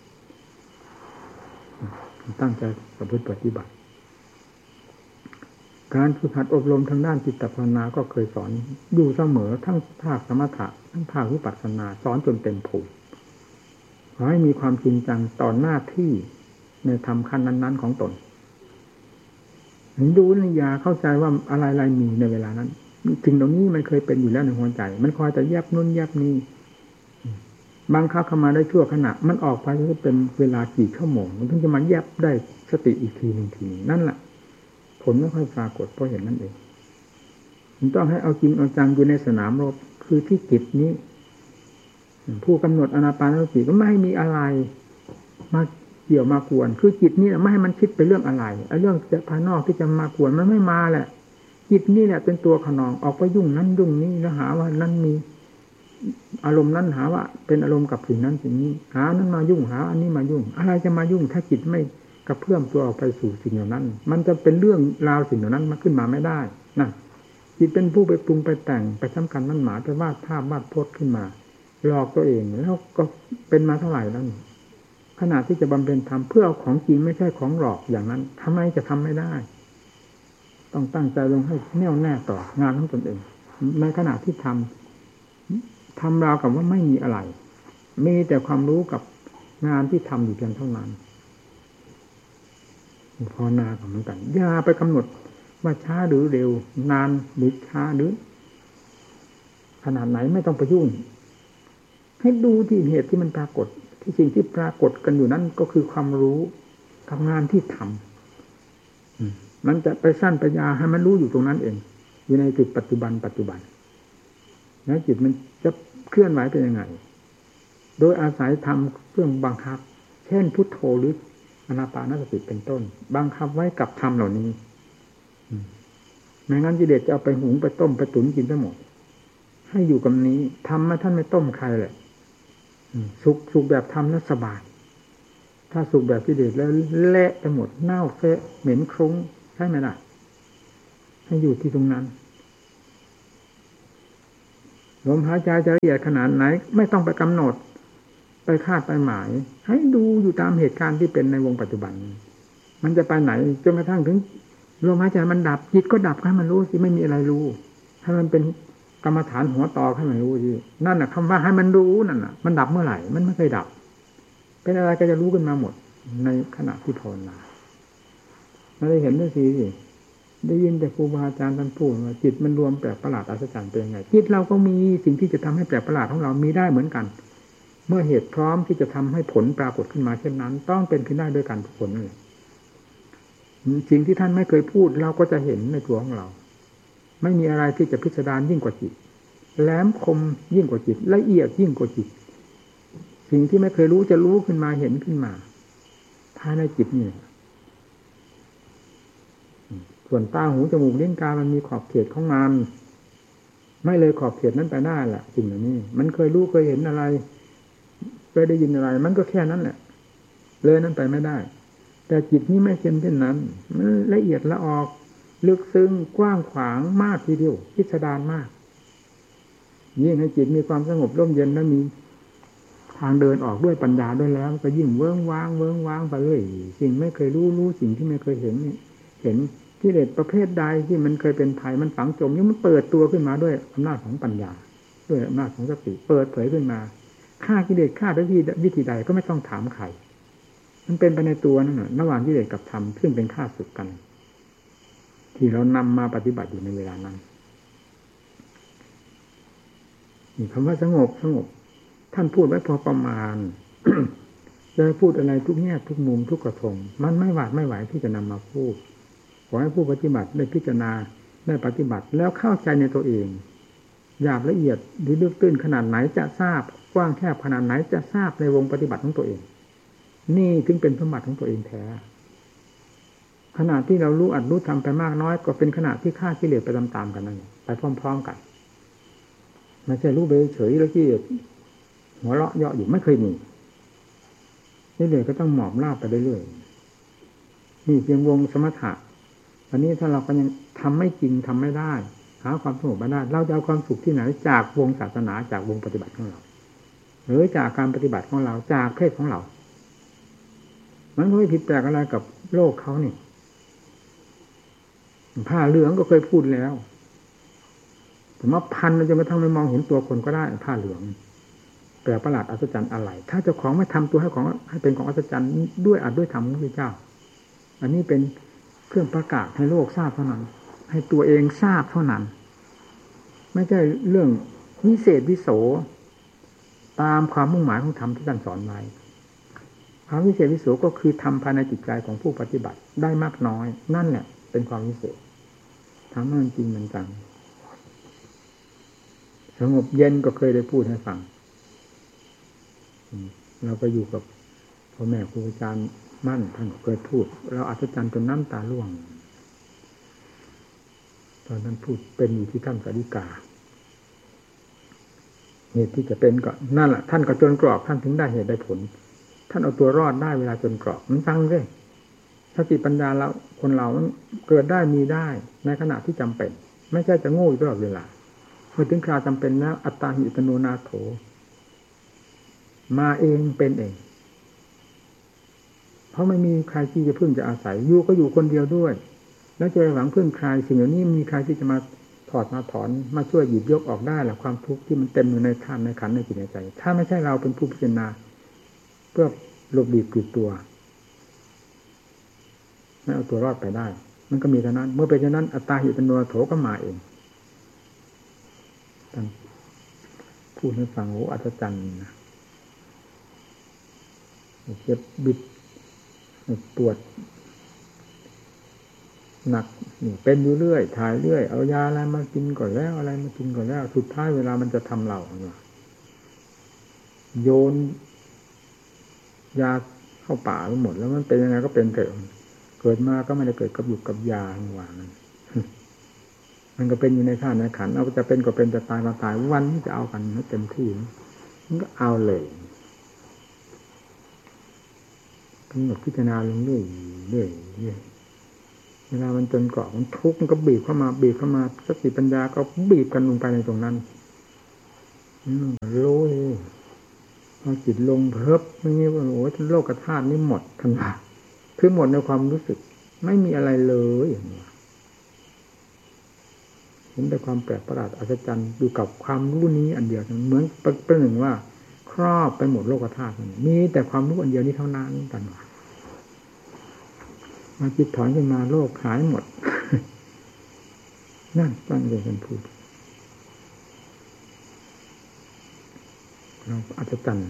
S1: ตั้งใจประพฤติปฏิบัติการฝึกหัดอบรมทางด้านจิตภาวนาก็เคยสอนอยู่เสมอทั้งภาคสมถะทั้งภาควิปัสสนาสอนจนเต็มภูมิขอให้มีความจริงจังต่อหน้าที่ในธรรมขั้นนั้นๆของตนดูนิยาเข้าใจว่าอะไรๆมีในเวลานั้นสิ่งเหล่านี้มันเคยเป็นอยู่แล้วในหัวใจมันคอยแต่แยบนุ่นแยบนี้บางครั้งเข้ามาได้ชั่วขณะมันออกไปก็เป็นเวลากี่ชั่วโมงมันถึงจะมาแยบได้สติอีกทีหนึ่งทีนั่นแหละผลไม่ค่อยปรากฏเพราะเห็นนั่นเองมันต้องให้เอาจริงเอาจังอยู่ในสนามรบคือที่จิตนี้ผู้กำหนดอานาปานสติก็ไม่ให้มีอะไรมาเกี่ยวมากวนคือจิตนี่ไม่ให้มันคิดไปเรื่องอะไรไอ้เรื่องภายนอกที่จะมากวนมันไม่มาแหละจิตนี่แหละเป็นตัวขนองออกไปยุ่งนั้นยุ่งนี้แล้วหาว่านั้นมีอารมณ์นั้นหาว่าเป็นอารมณ์กับสิ่งนั้นสิ่งนี้หานั้นมายุ่งหาอันนี้มายุ่งอะไรจะมายุ่งถ้าจิตไม่กระเพื่อมตัวออกไปสู่สิ่งเหล่านั้นมันจะเป็นเรื่องราวสิ่งเหล่านั้นมาขึ้นมาไม่ได้นั่นจิตเป็นผู้ไปปรุงไปแต่งไปสำคัญมั่นหมายไปวาดภาพวาดพจน์ขึ้นมาหลอกตัวเองแล้วก็เป็นมาเท่าไหร่แล้วขณะที่จะบำเพ็ญธรรมเพื่อเอาของจริงไม่ใช่ของหลอกอย่างนั้นทำไมจะทำไม่ได้ต้องตั้งใจลงให้แน่วแน่ต่องานของตนเองในขณะที่ทำทำราวกับว่าไม่มีอะไรมีแต่ความรู้กับงานที่ทำอยู่เพียงเท่านั้นภาวนาเหมือนกันอย่าไปกำหนดว่าช้าหรือเร็วนานหรือช้าหรือขนาดไหนไม่ต้องไปยุ่งให้ดูที่เหตุที่มันปรากฏที่สิ่งที่ปรากฏกันอยู่นั้นก็คือความรู้กับงานที่ทำมันจะไปสั้นไปยาวให้มันรู้อยู่ตรงนั้นเองอยู่ในจุดปัจจุบันปัจจุบันแล้วจิตมันจะเคลื่อนไหวเป็นยังไงโดยอาศัยทำเครื่องบังคับเช่นพุทโธหรืออานาปานสติเป็นต้นบังคับไว้กับธรรมเหล่านี้ไม่งั้นกิเลสจะเอาไปหุงไปต้มไปตุ๋นกินทั้งหมดให้อยู่กับนี้ทำมาท่านไม่ต้มใครเลยสุกสุกแบบทำนั้นสบายถ้าสุกแบบกิเลสแล้วเละไปหมดเน่าเฟะเหม็นคลุ้งใช่ไหมล่ะให้อยู่ที่ตรงนั้นลมหายใจจะละเอียดขนาดไหนไม่ต้องไปกำหนดไปคาดไปหมายให้ดูอยู่ตามเหตุการณ์ที่เป็นในวงปัจจุบันมันจะไปไหนจนกระทั่งถึงลมหายใจมันดับจิตก็ดับให้มันรู้สิไม่มีอะไรรู้ให้มันเป็นกรรมฐานหัวต่อให้มันรู้สินั่นน่ะคำว่าให้มันรู้นั่นน่ะมันดับเมื่อไหร่มันไม่เคยดับเป็นอะไรก็จะรู้ขึ้นมาหมดในขณะที่ภาวนาไม่ได้เห็นด้วยสิได้ยินแต่ครูบาอาจารย์ท่านพูดว่าจิตมันรวมแปลกประหลาดอัศจรรย์เป็นยังไงจิตเราก็มีสิ่งที่จะทำให้แปลกประหลาดของเรามีได้เหมือนกันเมื่อเหตุพร้อมที่จะทำให้ผลปรากฏขึ้นมาเช่นนั้นต้องเป็นขึ้นได้ด้วยกันทุกคนเลยสิ่งที่ท่านไม่เคยพูดเราก็จะเห็นในตัวของเราไม่มีอะไรที่จะพิสดารยิ่งกว่าจิตแหลมคมยิ่งกว่าจิตละเอียดยิ่งกว่าจิตสิ่งที่ไม่เคยรู้จะรู้ขึ้นมาเห็นขึ้นมาภายในจิตนี่ส่วนตาหูจมูกลิ้นกายมันมีขอบเขตของมันไม่เลยขอบเขตนั้นไปได้แหละสิ่งเหล่านี้มันเคยรู้เคยเห็นอะไรเคยได้ยินอะไรมันก็แค่นั้นแหละเลยนั้นไปไม่ได้แต่จิตนี้ไม่เช่นเช่นนั้นมันละเอียดละออกลึกซึ้งกว้างขวางมากทีเดียวพิสดารมากยิ่งให้จิตมีความสงบร่มเย็นและมีทางเดินออกด้วยปัญญาด้วยแล้วก็ยิ่งเวิ้งว้างเวิ้งว้างไปเลยสิ่งไม่เคยรู้รู้สิ่งที่ไม่เคยเห็นเห็นกิเลสประเภทใดที่มันเคยเป็นภัยมันฝังจมนี่มันเปิดตัวขึ้นมาด้วยอำนาจของปัญญาด้วยอำนาจของสติเปิดเผยขึ้นมาฆ่ากิเลสฆ่าด้วยวิธีใดก็ไม่ต้องถามใครมันเป็นไปในตัวนั่นน่ะระหว่างกิเลสกับธรรมซึ่งเป็นข้าศึกกันที่เรานำมาปฏิบัติอยู่ในเวลานั้นนี่คำว่าสงบสงบท่านพูดไว้พอประมาณ จะพูดอะไรทุกแง่ทุกมุมทุกกระทงมันไม่หวาดไม่ไหวที่จะนำมาพูดขอให้ผู้ปฏิบัติได้พิจารณาได้ปฏิบัติแล้วเข้าใจในตัวเองหยาบละเอียดหรือลึกตื้นขนาดไหนจะทราบกว้างแคบขนาดไหนจะทราบในวงปฏิบัติของตัวเองนี่ถึงเป็นสมบัติของตัวเองแท้ขณะที่เรารู้อัดรู้ทำไปมากน้อยก็เป็นขณะที่ฆ่ากิเลสไปตามๆกันนั่นไปพร้อมๆกันไม่ใช่รู้ไปเฉยแล้วที่หัวเราะเยาะอยู่ไม่เคยมีนี่เลยก็ต้องหมอบราบไปเรื่อยๆนี่เพียงวงสมถะวันนี้ถ้าเราก็ยังทำไม่จริงทำไม่ได้หาความสงบไม่ได้เราจะเอาความสุขที่ไหนจากวงศาสนาจากวงปฏิบัติของเราหรือจากการปฏิบัติของเราจากเพศของเรามันก็ไม่ผิดแปลกอะไรกับโลกเขานี่ผ้าเหลืองก็เคยพูดแล้วผมว่าพันมันจะมาทำให้มองเห็นตัวคนก็ได้ผ้าเหลืองแปลกประหลาดอัศจรรย์อะไรถ้าเจ้าของไม่ทำตัวให้ของให้เป็นของอัศจรรย์ด้วยอัดด้วยธรรมของพระเจ้าอันนี้เป็นเครื่องประกาศให้โลกทราบเท่านั้นให้ตัวเองทราบเท่านั้นไม่ใช่เรื่องวิเศษวิโสตามความมุ่งหมายของธรรมที่ท่านสอนไว้ความวิเศษวิโสก็คือทำภายในจิตใจของผู้ปฏิบัติได้มากน้อยนั่นแหละเป็นความวิเศษทำให้มันจริงมันจังสงบเย็นก็เคยได้พูดให้ฟังเราก็อยู่กับพ่อแม่ครูอาจารย์มั่นท่านเคยพูดเราอัศจรรย์จนน้ำตาร่วงตอนนั้นพูดเป็นอยู่ที่ถ้ำสาริกาเหตุที่จะเป็นก็นั่นแหละท่านก็จนกรอบท่านถึงได้เหตุได้ผลท่านเอาตัวรอดได้เวลาจนกรอบมันฟังเลยสติปัญญาเราคนเราเกิดได้มีได้ในขณะที่จำเป็นไม่ใช่จะโง่อยู่ตลอดเวลาเมื่อถึงคราวจำเป็นแล้วอัตตาหิอัตโนนาโถมาเองเป็นเองเพราะไม่มีใครที่จะพึ่งจะอาศัยอยู่ก็อยู่คนเดียวด้วยแล้วจะไปหวังพึ่งใครสิ่งเหล่านี้มีใครที่จะมาถอดมาถอนมาช่วยหยิบยกออกได้หรือความทุกข์ที่มันเต็มอยู่ในท่านในขันในจิตในใจถ้าไม่ใช่เราเป็นผู้พิจารณาเพื่อหลบหลีกปิดตัวไม่เอาตัวรอดไปได้มันก็มีเท่านั้นเมื่อเป็นเช่นนั้นอัตตาหิอัตโนนาโถก็มาเองท่านพูดให้ฟังโอ้อัศจรรย์นะเจ็บบิดปวดหนักนี่เป็นอยู่เรื่อยถ่ายเรื่อยเอายาอะไรมากินก่อนแล้วอะไรมากินก่อนแล้วสุดท้ายเวลามันจะทำเราเนี่ยโยนยาเข้าป่าไปหมดแล้วมันเป็นยังไงก็เป็นเถอะเกิดมาก็ไม่ได้เกิดกับหยุดกับยาหวานมันก็เป็นอยู่ในธาตุในขันธ์เอาจะเป็นก็เป็นจะตายก็ตายวันนี้จะเอากันให้เต็มที่มันก็เอาเลยกำหนดพิจารณาลงเรื่อยเรื่อยเรื่อยเวลามันจนเกาะมันทุกข์มันก็บีบเข้ามาบีบเข้ามาสติปัญญาก็บีบกันลงไปในตรงนั้นรู้นี่พอจิตลงเพิบไม่มีว่าโอ้ยโลกธาตุนี่หมดทันทีคือหมดในความรู้สึกไม่มีอะไรเลยอย่างนี้เห็นแต่ความแปลกประหลาดอัศจรรย์อยู่กับความรู้นี้อันเดียวเหมือนเป็นหนึ่งว่าครอบไปหมดโลกธาตุมีแต่ความรู้อันเดียวนี้เท่านั้นกันว่ามาจิตถอนขึ้นมาโลกหายหมดนั่นตั้งใจกันพูดเราอัศจรรย์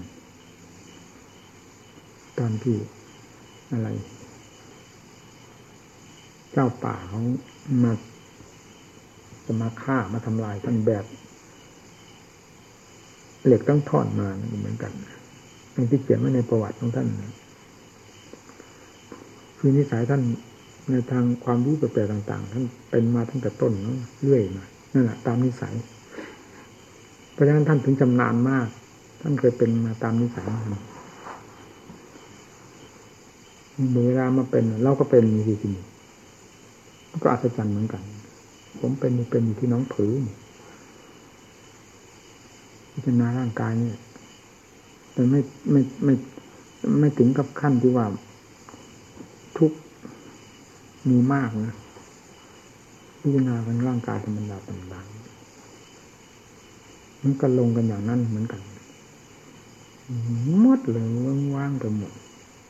S1: ตอนที่อะไรเจ้าป่าเขามาจะมาฆ่ามาทำลายท่านแบบเหล็กต้องถอนมาเหมือนกันทั้งที่เขียนไว้ในประวัติของท่านคือนิสัยท่านในทางความรู้แปลกๆต่างๆท่านเป็นมาตั้งแต่ต้นเรื่อยมานั่นแหละตามนิสัยเพราะฉะนั้นท่านถึงชำนาญมากท่านเคยเป็นมาตามนิสัยเวลามาเป็นเราก็เป็นมีทีนี้ก็อัศจรรย์เหมือนกันผมเป็นเป็นอยู่ที่น้องผือพิจารณาร่างกายเนี่ยแต่ไม่ไม่ไม่ไม่ถึงกับขั้นที่ว่าทุกมีมากนะพิจารณากันร่างกายธรรมดาธรรมดามันก็ลงกันอย่างนั้นเหมือนกันหมดเลยว่างๆไปหมด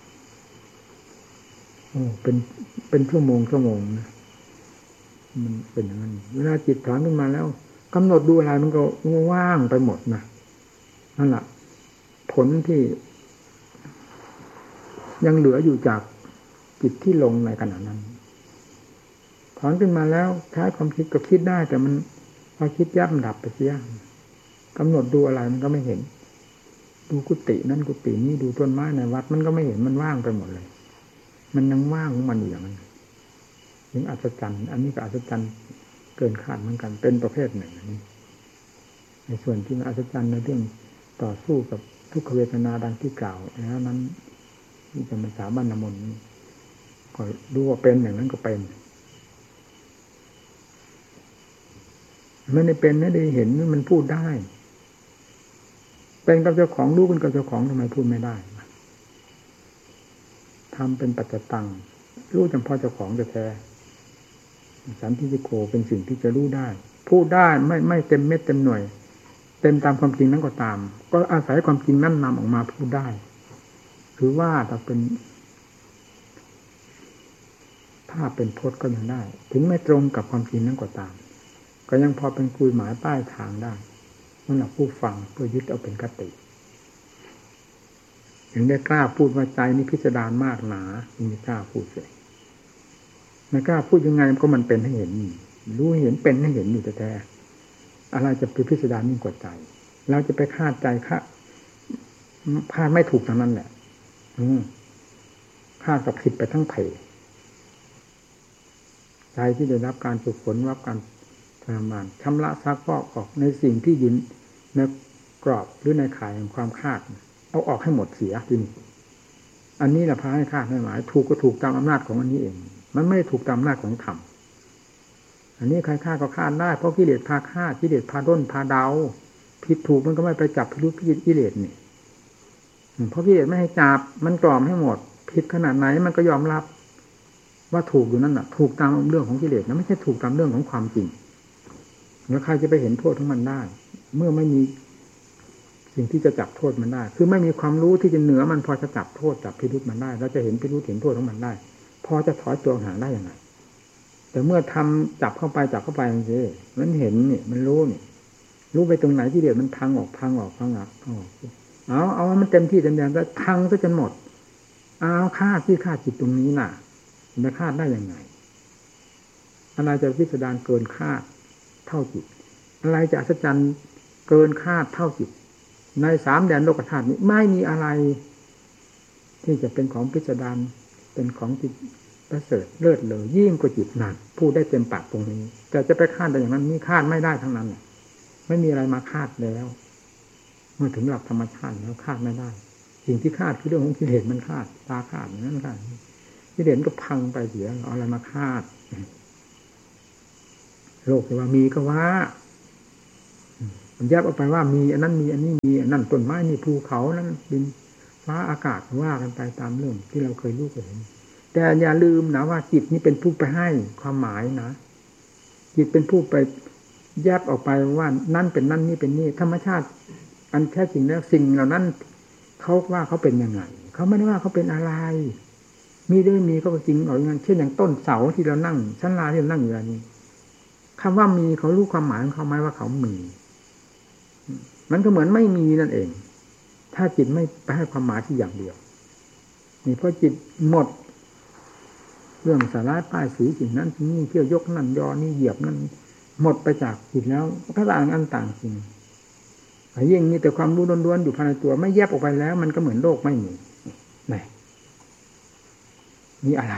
S1: โอ้เป็นเป็นชั่วโมงชั่วโมงนะมันเป็นอย่างนั้นเวลาจิตถอนขึ้นมาแล้วกำหนดดูอะไรมันก็ว่างไปหมดนะนั่นแหละผลที่ยังเหลืออยู่จากจิตที่ลงในขณะนั้นถอนขึ้นมาแล้วใช้ความคิดก็คิดได้แต่มันพอคิดยับดับไปเสียกำหนดดูอะไรมันก็ไม่เห็นดูกุฏินั่นกุฏินี้ดูต้นไม้ในวัดมันก็ไม่เห็นมันว่างไปหมดเลยมันยังว่างของมันอยู่อย่างนั้นถึงอัศจรรย์อันนี้ก็อัศจรรย์เกินคาดเหมือนกันเป็นประเภทหนึ่งนี้ในส่วนที่อัศจรรย์ในเรื่องต่อสู้กับทุกขเวทนาดังที่กล่าวแล้วนั้นที่จะมาสาบัญนมนต์ก็รู้ว่าเป็นอย่างนั้นก็เป็นไม่ได้เป็นไม่ได้เห็นมันพูดได้เป็นกับเจ้าของรู้เป็นกับเจ้าของทำไมพูดไม่ได้ทำเป็นปัจจตังรู้เฉพาะเจ้าของแท้สันทิฏฐิโกเป็นสิ่งที่จะรู้ได้พูดได้ไม่ไม่เต็มเม็ดเต็มหน่วยเต็มตามความจริงนั้นก็ตามก็อาศัยความจริงนั้นนำออกมาพูดได้คือว่าถ้าเป็นภาพเป็นพจน์ก็ยังได้ถึงไม่ตรงกับความจริงนั้นก็ตามก็ยังพอเป็นคุยหมายป้ายทางได้นั่นแหละผู้ฟังเพื่อยึดเอาเป็นคติถึงได้กล้าพูดว่าใจนี่พิสดารมากหนาไม่กล้าพูดเลยไม่กล้าพูดยังไงก็มันเป็นให้เห็นรู้เห็นเป็นให้เห็นอยู่แต่แต่อะไรจะเป็นพิสดารยิ่งกว่าใจเราจะไปคาดใจคาดคาดไม่ถูกทางนั้นแหละอืมคาดกับผิดไปทั้งเพใจที่ได้รับการฝึกฝนรับการทรมานชำระซักฟอกออกในสิ่งที่ยืนในกรอบหรือในข่ายแห่งความคาดเอาออกให้หมดเสียทีนี้อันนี้แหละพาให้คาดให้หมายถูกก็ถูกตามอำนาจของอันนี้เองมันไม่ได้ถูกตามอำนาจของธรรมอันนี้ใครคาดก็คาดได้เพราะกิเลสพาคาดกิเลสพาด้นพาเดาผิดถูกมันก็ไม่ไปจับพิรุธกิเลสนี่เพราะกิเลสไม่ให้จับมันกล่อมให้หมดผิดขนาดไหนมันก็ยอมรับว่าถูกอยู่นั่นน่ะถูกตามเรื่องของกิเลสนะไม่ใช่ถูกตามเรื่องของความจริงแล้วใครจะไปเห็นโทษของมันได้เมื่อไม่มีสิ่งที่จะจับโทษมันได้คือไม่มีความรู้ที่จะเหนือมันพอจะจับโทษจับพิรุธมันได้แล้วจะเห็นพิรุธเห็นโทษของมันได้พอจะถอยตัวห่างได้ยังไงแต่เมื่อทำจับเข้าไปจับเข้าไปมันสิมันเห็นนี่มันรู้นี่รู้ไปตรงไหนที่เดี๋ยวมันพังออกพังออกพังออกพังออกเอาเอามันเต็มที่เต็มแรงแล้วพังซะจนหมดเอาฆ่าที่ฆ่าจิตตรงนี้น่ะจะคาดได้ยังไงอะไรจะพิสดารเกินคาดเท่าจิตอะไรจะอัศจรรย์เกินคาดเท่าจิตในสามแดนโลกธาตุนี้ไม่มีอะไรที่จะเป็นของพิสดารเป็นของจิตประเสริฐเลิศเลอยิ่งกว่าจิตนั่นพูดได้เต็มปากตรงนี้แต่จะไปคาดได้อย่างนั้นนี่คาดไม่ได้ทั้งนั้นไม่มีอะไรมาคาดแล้วเมื่อถึงหลักธรรมชาติแล้วคาดไม่ได้สิ่งที่คาดคือเรื่องของกิเลสมันคาดตาคาดอย่างนั้นคาดกิเลสก็พังไปเสียเอาอะไรมาคาดโลกที่ว่ามีก็ว่าแยกออกไปว่ามีอันนั้นมีอันนี้มีอันนั้นต้นไม้นี่ภูเขานั้นดินฟ้าอากาศว่ากันไปตามเรื่องที่เราเคยรู้เคยเห็นแต่อย่าลืมนะว่าจิตนี้เป็นผู้ไปให้ความหมายนะจิตเป็นผู้ไปแยกออกไปว่านั่นเป็นนั่นนี่เป็นนี่ธรรมชาติอันแท้จริงแล้วสิ่งเหล่านั้นเขาว่าเขาเป็นยังไงเขาไม่ได้ว่าเขาเป็นอะไรมีด้วยมีก็จริงเอาอย่างนั้นเช่นอย่างต้นเสาที่เรานั่งชั้นลาที่เรานั่งอยู่นี้คำว่ามีเขารู้ความหมายของเขาไหมว่าเขามีมันก็เหมือนไม่มีนั่นเองถ้าจิตไม่ไปให้ความหมายที่อย่างเดียวนี่เพราะจิตหมดเรื่องสาระป้ายสีสิ่งนั้นนี่เที่ยวยกนั่นยอนี่เหยียบนั่นหมดไปจากจิตแล้วก็ต่างอันต่างจริงยิ่งมีแต่ความรู้ล้วนๆอยู่ภายในตัวไม่แยบออกไปแล้วมันก็เหมือนโลกไม่มีไหนมีอะไร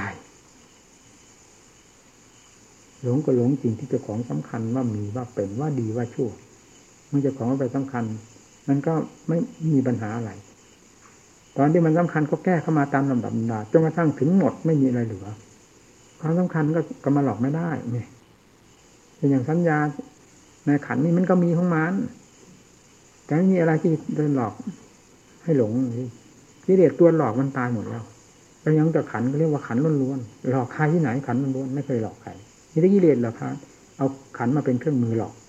S1: หลงก็หลงจริงที่เจ้าของสำคัญว่ามีว่าเป็นว่าดีว่าชั่วเมื่อเจ้าของไปสำคัญมันก็ไม่มีปัญหาอะไรตอนที่มันสำคัญก็แก้เข้ามาตามลำดับดาจนกระทั่งถึงหมดไม่มีอะไรเหลือความสำคัญก็ก็มาหลอกไม่ได้เนี่ยเป็นอย่างสัญญาในขันนี่มันก็มีของมันแต่ไม่มีอะไรที่จะหลอกให้หลงกิเลสตัวหลอกมันตายหมดแล้วแล้วยังแต่ขันก็เรียกว่าขันล้วนๆหลอกใครที่ไหนขันล้วนๆไม่เคยหลอกใครนี่ได้กิเลสเหรอครับเอาขันมาเป็นเครื่องมือหลอก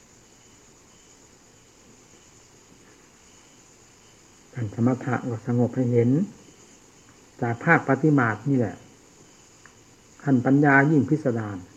S1: การสมถะก็สงบให้เห็นจากภาคปฏิบัตินี่แหละขั้นปัญญายิ่งพิสดาร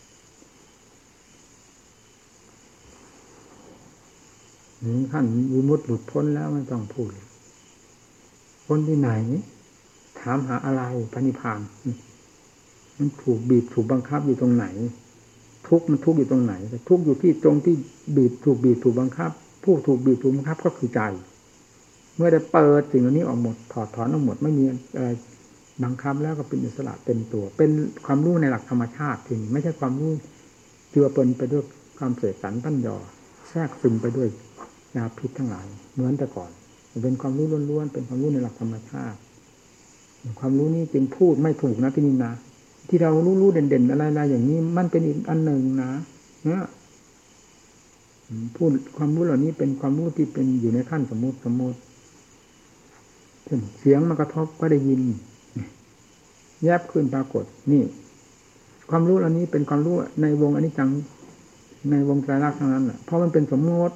S1: นี่ขั้นวิมุตติหลุดพ้นแล้วไม่ต้องพูดพ้นที่ไหนถามหาอะไรพระนิพพานมันถูกบีบถูกบังคับอยู่ตรงไหนทุกข์มันทุกข์อยู่ตรงไหนแต่ทุกข์อยู่ที่ตรงที่บีบถูกบีบถูกบังคับผู้ถูกบีบถูกบังคับก็คือใจเมื่อได้เปิดสิ่งเหล่านี้ออกหมดถอดถอนออกหมดไม่มีอะไรบังคับแล้วก็เป็นอิสระเต็มตัวเป็นความรู้ในหลักธรรมชาติจริงไม่ใช่ความรู้เจือปนไปด้วยความเสกสรรปั้นยอแทรกซึมไปด้วยยาพิษทั้งหลายเหมือนแต่ก่อนเป็นความรู้ล้วนๆเป็นความรู้ในหลักธรรมชาติความรู้นี้จึงพูดไม่ถูกนะที่นี่นะที่เรารู้ๆเด่นๆอะไรๆอย่างนี้มันเป็นอีกอันหนึ่งนะเนี่ยพูดความรู้เหล่านี้เป็นความรู้ที่เป็นอยู่ในขั้นสมมติสมมติเสียงมากระทบก็ได้ยินแยบขึ้นปรากฏนี่ความรู้เหล่านี้เป็นความรู้ในวงอนิจจังในวงไตรลักษณ์ทั้งนั้นแหละเพราะมันเป็นสมมติ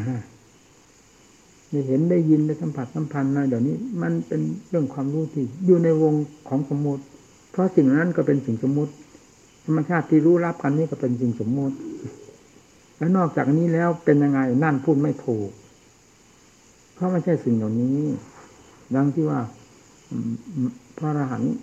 S1: ได้เห็นได้ยินได้สัมผัสสัมพันธ์นะเดี๋ยวนี้มันเป็นเรื่องความรู้ที่อยู่ในวงของสมมติเพราะสิ่งนั้นก็เป็นสิ่งสมมติธรรมชาติที่รู้รับกันนี่ก็เป็นสิ่งสมมติแล้วนอกจากนี้แล้วเป็นยังไงนั่นพูดไม่ถูกเพราะไม่ใช่สิ่งเหล่านี้ดังที่ว่าพระอรหันต์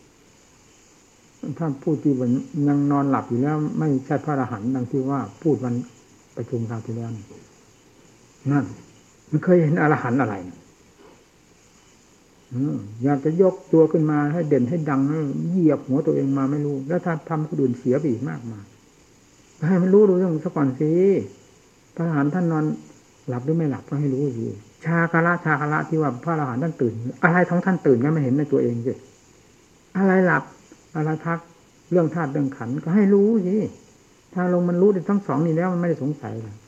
S1: ถ้าพูดที่วันยังนอนหลับอยู่แล้วไม่ใช่พระอรหันต์ดังที่ว่าพูดวันประชุมคราวที่แล้วนั่นมันเคยเห็นอรหันต์อะไรอยากจะยกตัวขึ้นมาให้เด่นให้ดังเหยียบหัวตัวเองมาไม่รู้แล้วถ้าทำคนอื่นเสียไปอีกมากมายให้มันรู้ดูเรื่องซะก่อนสิพระอรหันต์ท่านนอนหลับหรือไม่หลับก็ให้รู้สิชาคาระชาคาระที่ว่าพระอรหันต์ท่านตื่นอะไรท้องท่านตื่นก็ไม่เห็นในตัวเองสิอะไรหลับอะไรพักเรื่องธาตุเรื่องขันธ์ก็ให้รู้สิถ้าลงมันรู้ทั้งสองนี่แล้วมันไม่ได้สงสัยเลย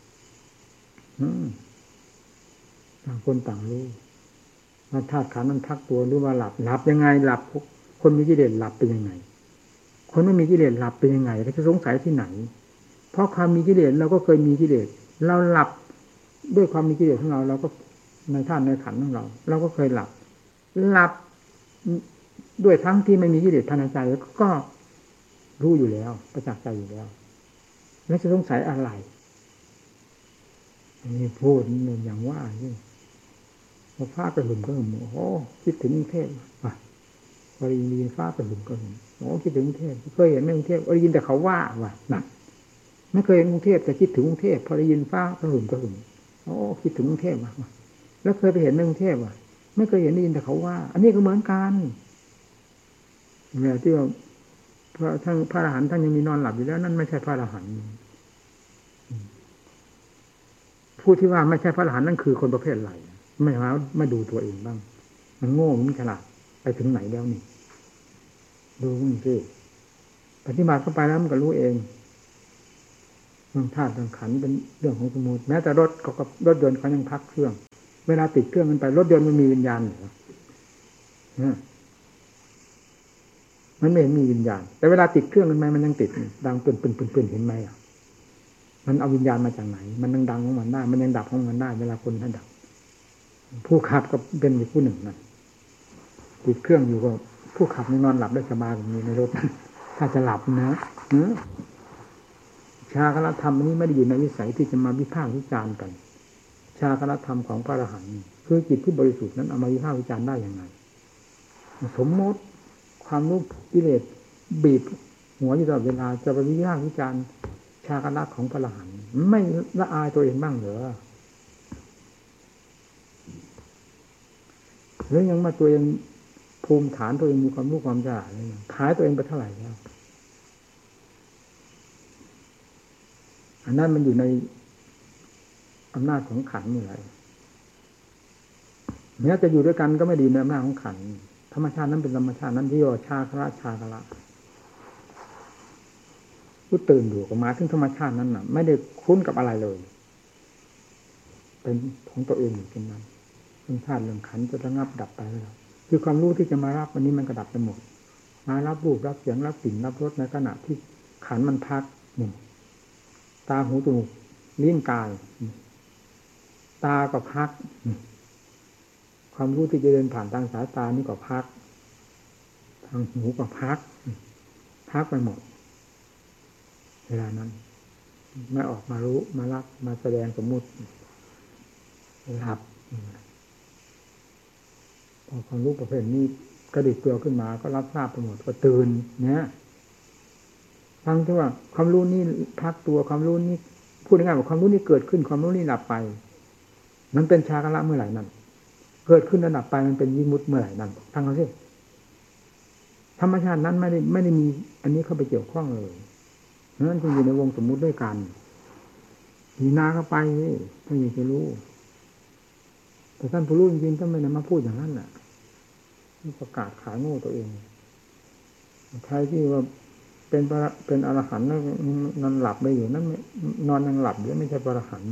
S1: ต่างคนต่างรู้ว่าธาตุขันธ์มันพักตัวหรือว่าหลับหลับยังไงหลับคนมีกิเลสหลับเป็นยังไงคนไม่มีกิเลสหลับเป็นยังไงก็จะสงสัยที่ไหนเพราะความมีกิเลสเราก็เคยมีกิเลสเราหลับด้วยความมีกิเลสของเราเราก็ในธาตุในขันธ์ของเราเราก็เคยหลับหลับด้วยทั้งที่ไม่มีกิเลสภายในใจก็รู้อยู่แล้วประจักษ์ใจอยู่แล้วแล้วจะสงสัยอะไรนี่พูดนี่อย่างว่านี่พอฟ้ากระหึ่มก็หึ่มโอ้คิดถึงกรุงเทพว่ะพอได้ยินฟ้ากระหึ่มก็หึ่มโอ้คิดถึงกรุงเทพเคยเห็นไหมกรุงเทพได้ยินแต่เขาว่าว่ะนั่นไม่เคยเห็นกรุงเทพแต่คิดถึงกรุงเทพพอได้ยินฟ้ากระหึ่มก็หึ่มโอ้คิดถึงกรุงเทพว่ะแล้วเคยไปเห็นในกรุงเทพว่ะไม่เคยเห็นได้ยินแต่เขาว่าอันนี้ก็เหมือนกันเนี่ยที่ว่าพระท่านพระอรหันต์ท่านยังมีนอนหลับอยู่แล้วนั่นไม่ใช่พระอรหันต์ผู้ที่ว่าไม่ใช่พระอรหันต์นั่นคือคนประเภทไหนไม่หาไม่ดูตัวเองบ้างมันโง่มันฉลาดไปถึงไหนแล้วนี่ดูมันสิปฏิบัติเข้าไปแล้วมันก็รู้เองเรื่องธาตุเรื่องขันธ์เป็นเรื่องของสมมุติแม้แต่รถเขาก็รถยนต์เขายังพักเครื่องเวลาติดเครื่องมันไปรถยนต์มันมีวิญญาณเหรอมันไม่เห็นมีวิญญาณแต่เวลาติดเครื่องมันไหมมันยังติดดังปืนปืนปืนปืนเห็นไหมอ่ะมันเอาวิญญาณมาจากไหนมันยังดังของมันได้มันยังดับของมันได้เวลาคนท่านดับผู้ขับก็เป็นอีกผู้หนึ่งนั่นติดเครื่องอยู่ก็ผู้ขับนอนหลับได้สบายแบบนี้ในรถถ้าจะหลับนะชาคณธรรมนี้ไม่ได้อยู่ในวิสัยที่จะมาวิพากษ์วิจารณ์กันชาคณธรรมของพระอรหันต์คือจิตที่บริสุทธิ์นั้นเอามาวิพากษ์วิจารณ์ได้อย่างไรสมมติความรู้กิเลสบีบหัวอยู่ตลอดเวลาจะไปวิพากษ์วิจารณ์ชาคณะของพระอรหันต์ไม่ละอายตัวเองบ้างเหรอหรือยังมาตัวเองภูมิฐานตัวเองมีความรู้ความฉลาดเลยขายตัวเองไปเท่าไหร่แล้วอันนั้นมันอยู่ในอำนาจของขันธ์นี่แหละแม้จะอยู่ด้วยกันก็ไม่ดีในอำนาจของขันธ์ธรรมชาตินั้นเป็นธรรมชาตินั้นที่ว่าชาคละชาคละผู้ตื่นอยู่กับมาถึงธรรมชาตินั้นน่ะไม่ได้คุ้นกับอะไรเลยเป็นของตัวเองอยู่ตรงนั้นธรรมชาติเรื่องขันธ์จะระงับดับไปแล้วคือความรู้ที่จะมารับวันนี้มันก็ดับไปหมดมารับรูปรับเสียงรับกลิ่นรับรสในขณะที่ขันธ์มันพักหนึ่งตาหูจมูกลิ้นกายตาก็พักความรู้ที่จะเดินผ่านทางสายตานี่ก็พักทางหูก็พักพักไปหมดเวลานั้นไม่ออกมารู้มารับมาแสดงสมมุติหลับพอความรู้ประเภทนี้กระดิกตัวขึ้นมาก็รับทราบไปหมดก็ตื่นเนี่ยฟังที่ว่าความรู้นี่พักตัวความรู้นี่พูดง่ายๆว่าความรู้นี่เกิดขึ้นความรู้นี่ดับไปมันเป็นชาคละเมื่อไหร่นั่นเกิดขึ้นระดับไปมันเป็นวิมุตติเมื่อไหร่นั่นฟังเอาสิธรรมชาตินั้นไม่ได้ไม่ได้มีอันนี้เข้าไปเกี่ยวข้องเลยนั้นจึงอยู่ในวงสมมุติด้วยกันมีนาเข้าไปนี่ไม่อยากจะรู้แต่ท่านผู้รู้จริงๆท่านไม่ได้มาพูดอย่างนั้นแหละประกาศขายโง่ตัวเองใครที่ว่าเป็นเป็นอรหันต์นอนหลับไปอยู่นั่นนอนยังหลับอยู่ไม่ใช่อรหันต์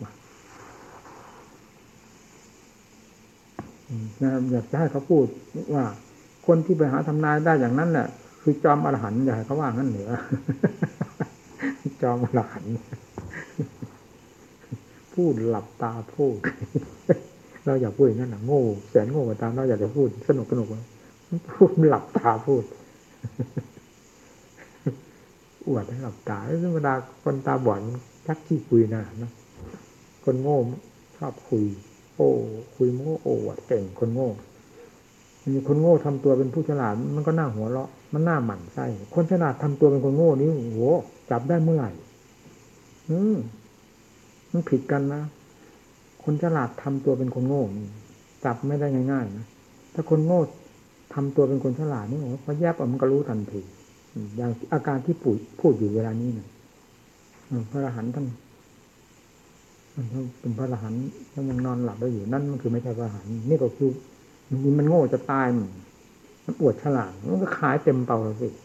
S1: อยากจะให้เขาพูดว่าคนที่ไปหาทำนายได้อย่างนั้นแหละคือจอมอรหันต์อยากให้เขาว่างั้นเหนือจอมอรหันต์พูดหลับตาพูดเราอยากพูดอย่างนั้นนะโง่แสนโง่ตามเราอยากจะพูดสนุกสนุกพูดหลับตาพูดอวดให้หลับตาธรรมดาคนตาบอดชักขี้คุยนะนะคนโง่ชอบคุยโอ้คุยโง่โอ้อวดเก่งคนโง่มีคนโง่ทำตัวเป็นผู้ฉลาดมันก็น่าหัวเราะมันน่าหมั่นไส้คนฉลาดทำตัวเป็นคนโง่นี่โหจับได้เมื่อไหร่อืมมันผิดกันนะคนฉลาดทำตัวเป็นคนโง่จับไม่ได้ง่ายๆนะถ้าคนโง่ทำตัวเป็นคนฉลาดนี่โอ้พอแยบออกมันก็รู้ทันทีอย่างอาการที่ปู่พูดอยู่เวลานี้นะพระอรหันต์ท่านเป็นพระอรหันต์ท่านยังนอนหลับได้อยู่นั่นมันคือไม่ใช่พระอรหันต์นี่ก็คือมันโง่จะตายมันอวดฉลาดมันก็ขายเต็มเป่าแล้วสิ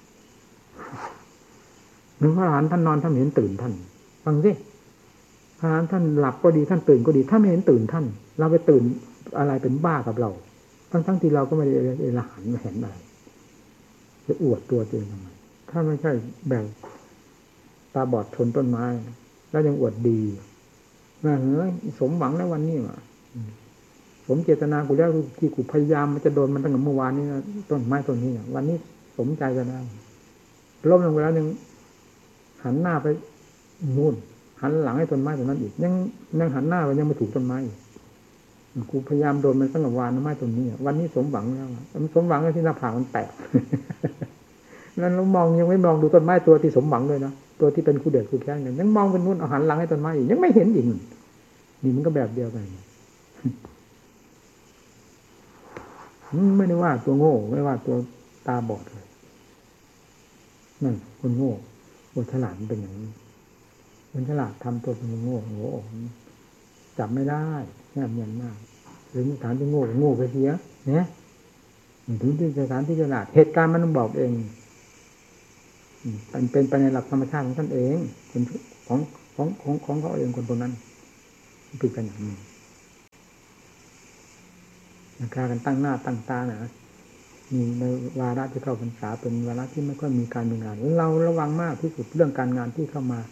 S1: หนึ่งพระอรหันต์ท่านนอนท่านเห็นตื่นท่านฟังสิพระอรหันต์ท่านหลับก็ดีท่านตื่นก็ดีถ้าไม่เห็นตื่นท่านเราไปตื่นอะไรเป็นบ้ากับเราทั้งทั้งที่เราก็ไม่ได้อรหันต์ไม่เห็นอะไรจะอวดตัวเองทำไมถ้าไม่ใช่แบบตาบอดชนต้นไม้แล้วยังอวดดีว่าเฮ้ยสมหวังแล้ววันนี้ว่ะสมเจตนากูแล้วที่กูพยายามมันจะโดนมันตั้งแต่เมื่อวานนี้นะต้นไม้ต้นนี้วันนี้สมใจกันแล้วล้มลงไปแล้วยังหันหน้าไปนู่นหันหลังให้ต้นไม้ต้นนั้นอีกยังยังหันหน้าไปยังไม่ถูกต้นไม้กูพยายามโดนมันตั้งแต่วานไม้ต้นนี้วันนี้สมหวังแล้วมันสมหวังแล้วที่หน้าผากมันแตกนั่นเรามองยังไม่มองดูต้นไม้ตัวที่สมหวังเลยนะตัวที่เป็นคู่เดือดคู่แค้นเนี่ยยังมองเป็นนู่นเอาหันหลังให้ต้นไม้อีกยังไม่เห็นอีกนี่มันก็แบบเดียวกันไม่ได้ว่าตัวโง่ไม่ว่าตัวตาบอดเลยนั่นคนโง่คนฉลาดเป็นอย่างนี้คนฉลาดทำตัวเป็นโง่โง่จับไม่ได้แง่เงียนมากหรือฐานที่โง่โง่ไปเสียเนี่ยถึงที่สถานที่ฉลาดเหตุการณ์มันต้องบอกเองมันเป็นไปในหลักธรรมชาติของท่านเองคนคของของของของเขาเองคนคนนั้นเป็นกันอย่างนี้การกันตั้งหน้าตั้งตานะมีในวาระที่เข้าพรรษาเป็นวาระที่ไม่ค่อยมีการมีงานเราระวังมากที่สุดเรื่องการงานที่เข้ามา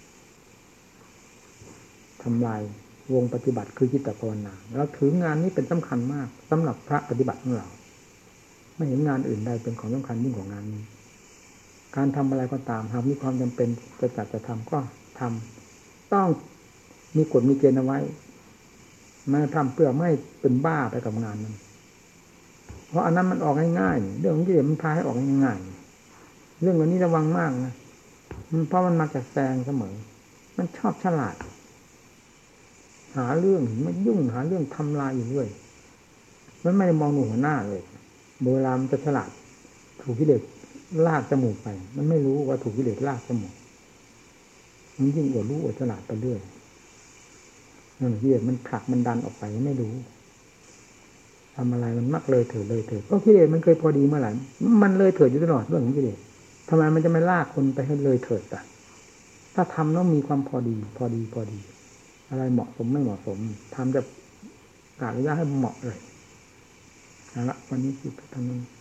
S1: ทำลายวงปฏิบัติคือจิตตภาวนาเราถืองานนี้เป็นสำคัญมากสำหรับพระปฏิบัติของเราไม่เห็นงานอื่นใดเป็นของสำคัญยิ่งกว่างานนี้การทำอะไรก็ตามหากมีความจำเป็นจะจัดจะทำก็ทำต้องมีกฎมีเกณฑ์เอาไว้ไม่ทำเพื่อไม่เป็นบ้าไปกับงานนั้นเพราะอันนั้นมันออกง่ายๆเรื่องของกิเลสมันพาให้ออกง่ายๆเรื่องวันนี้ระวังมากนะมันเพราะมันมาจากแซงเสมอมันชอบฉลาดหาเรื่องมันยุ่งหาเรื่องทำลายอยู่เรื่อยมันไม่ได้มองดูหัวหน้าเลยเวลามันจะฉลาดถูกกิเลสลากจมูกไปมันไม่รู้ว่าถูกกิเลสลากจมูกมันยิ่งอวดรู้อวดฉลาดไปเรื่อยนั่นกิเลสมันผลักมันดันออกไปไม่รู้ทำอะไรมันมักเลยเถิดเลยเถิดเพราะกิเลสมันเคยพอดีเมื่อไหร่มันเลยเถิดอยู่ตลอดเรื่องของกิเลสทำไมมันจะไม่ลากคนไปให้เลยเถิดอ่ะถ้าทำต้องมีความพอดีพอดีพอดีอะไรเหมาะสมไม่เหมาะสมทำจะกะระยะให้เหมาะเลยเอาละวันนี้คือทำนี้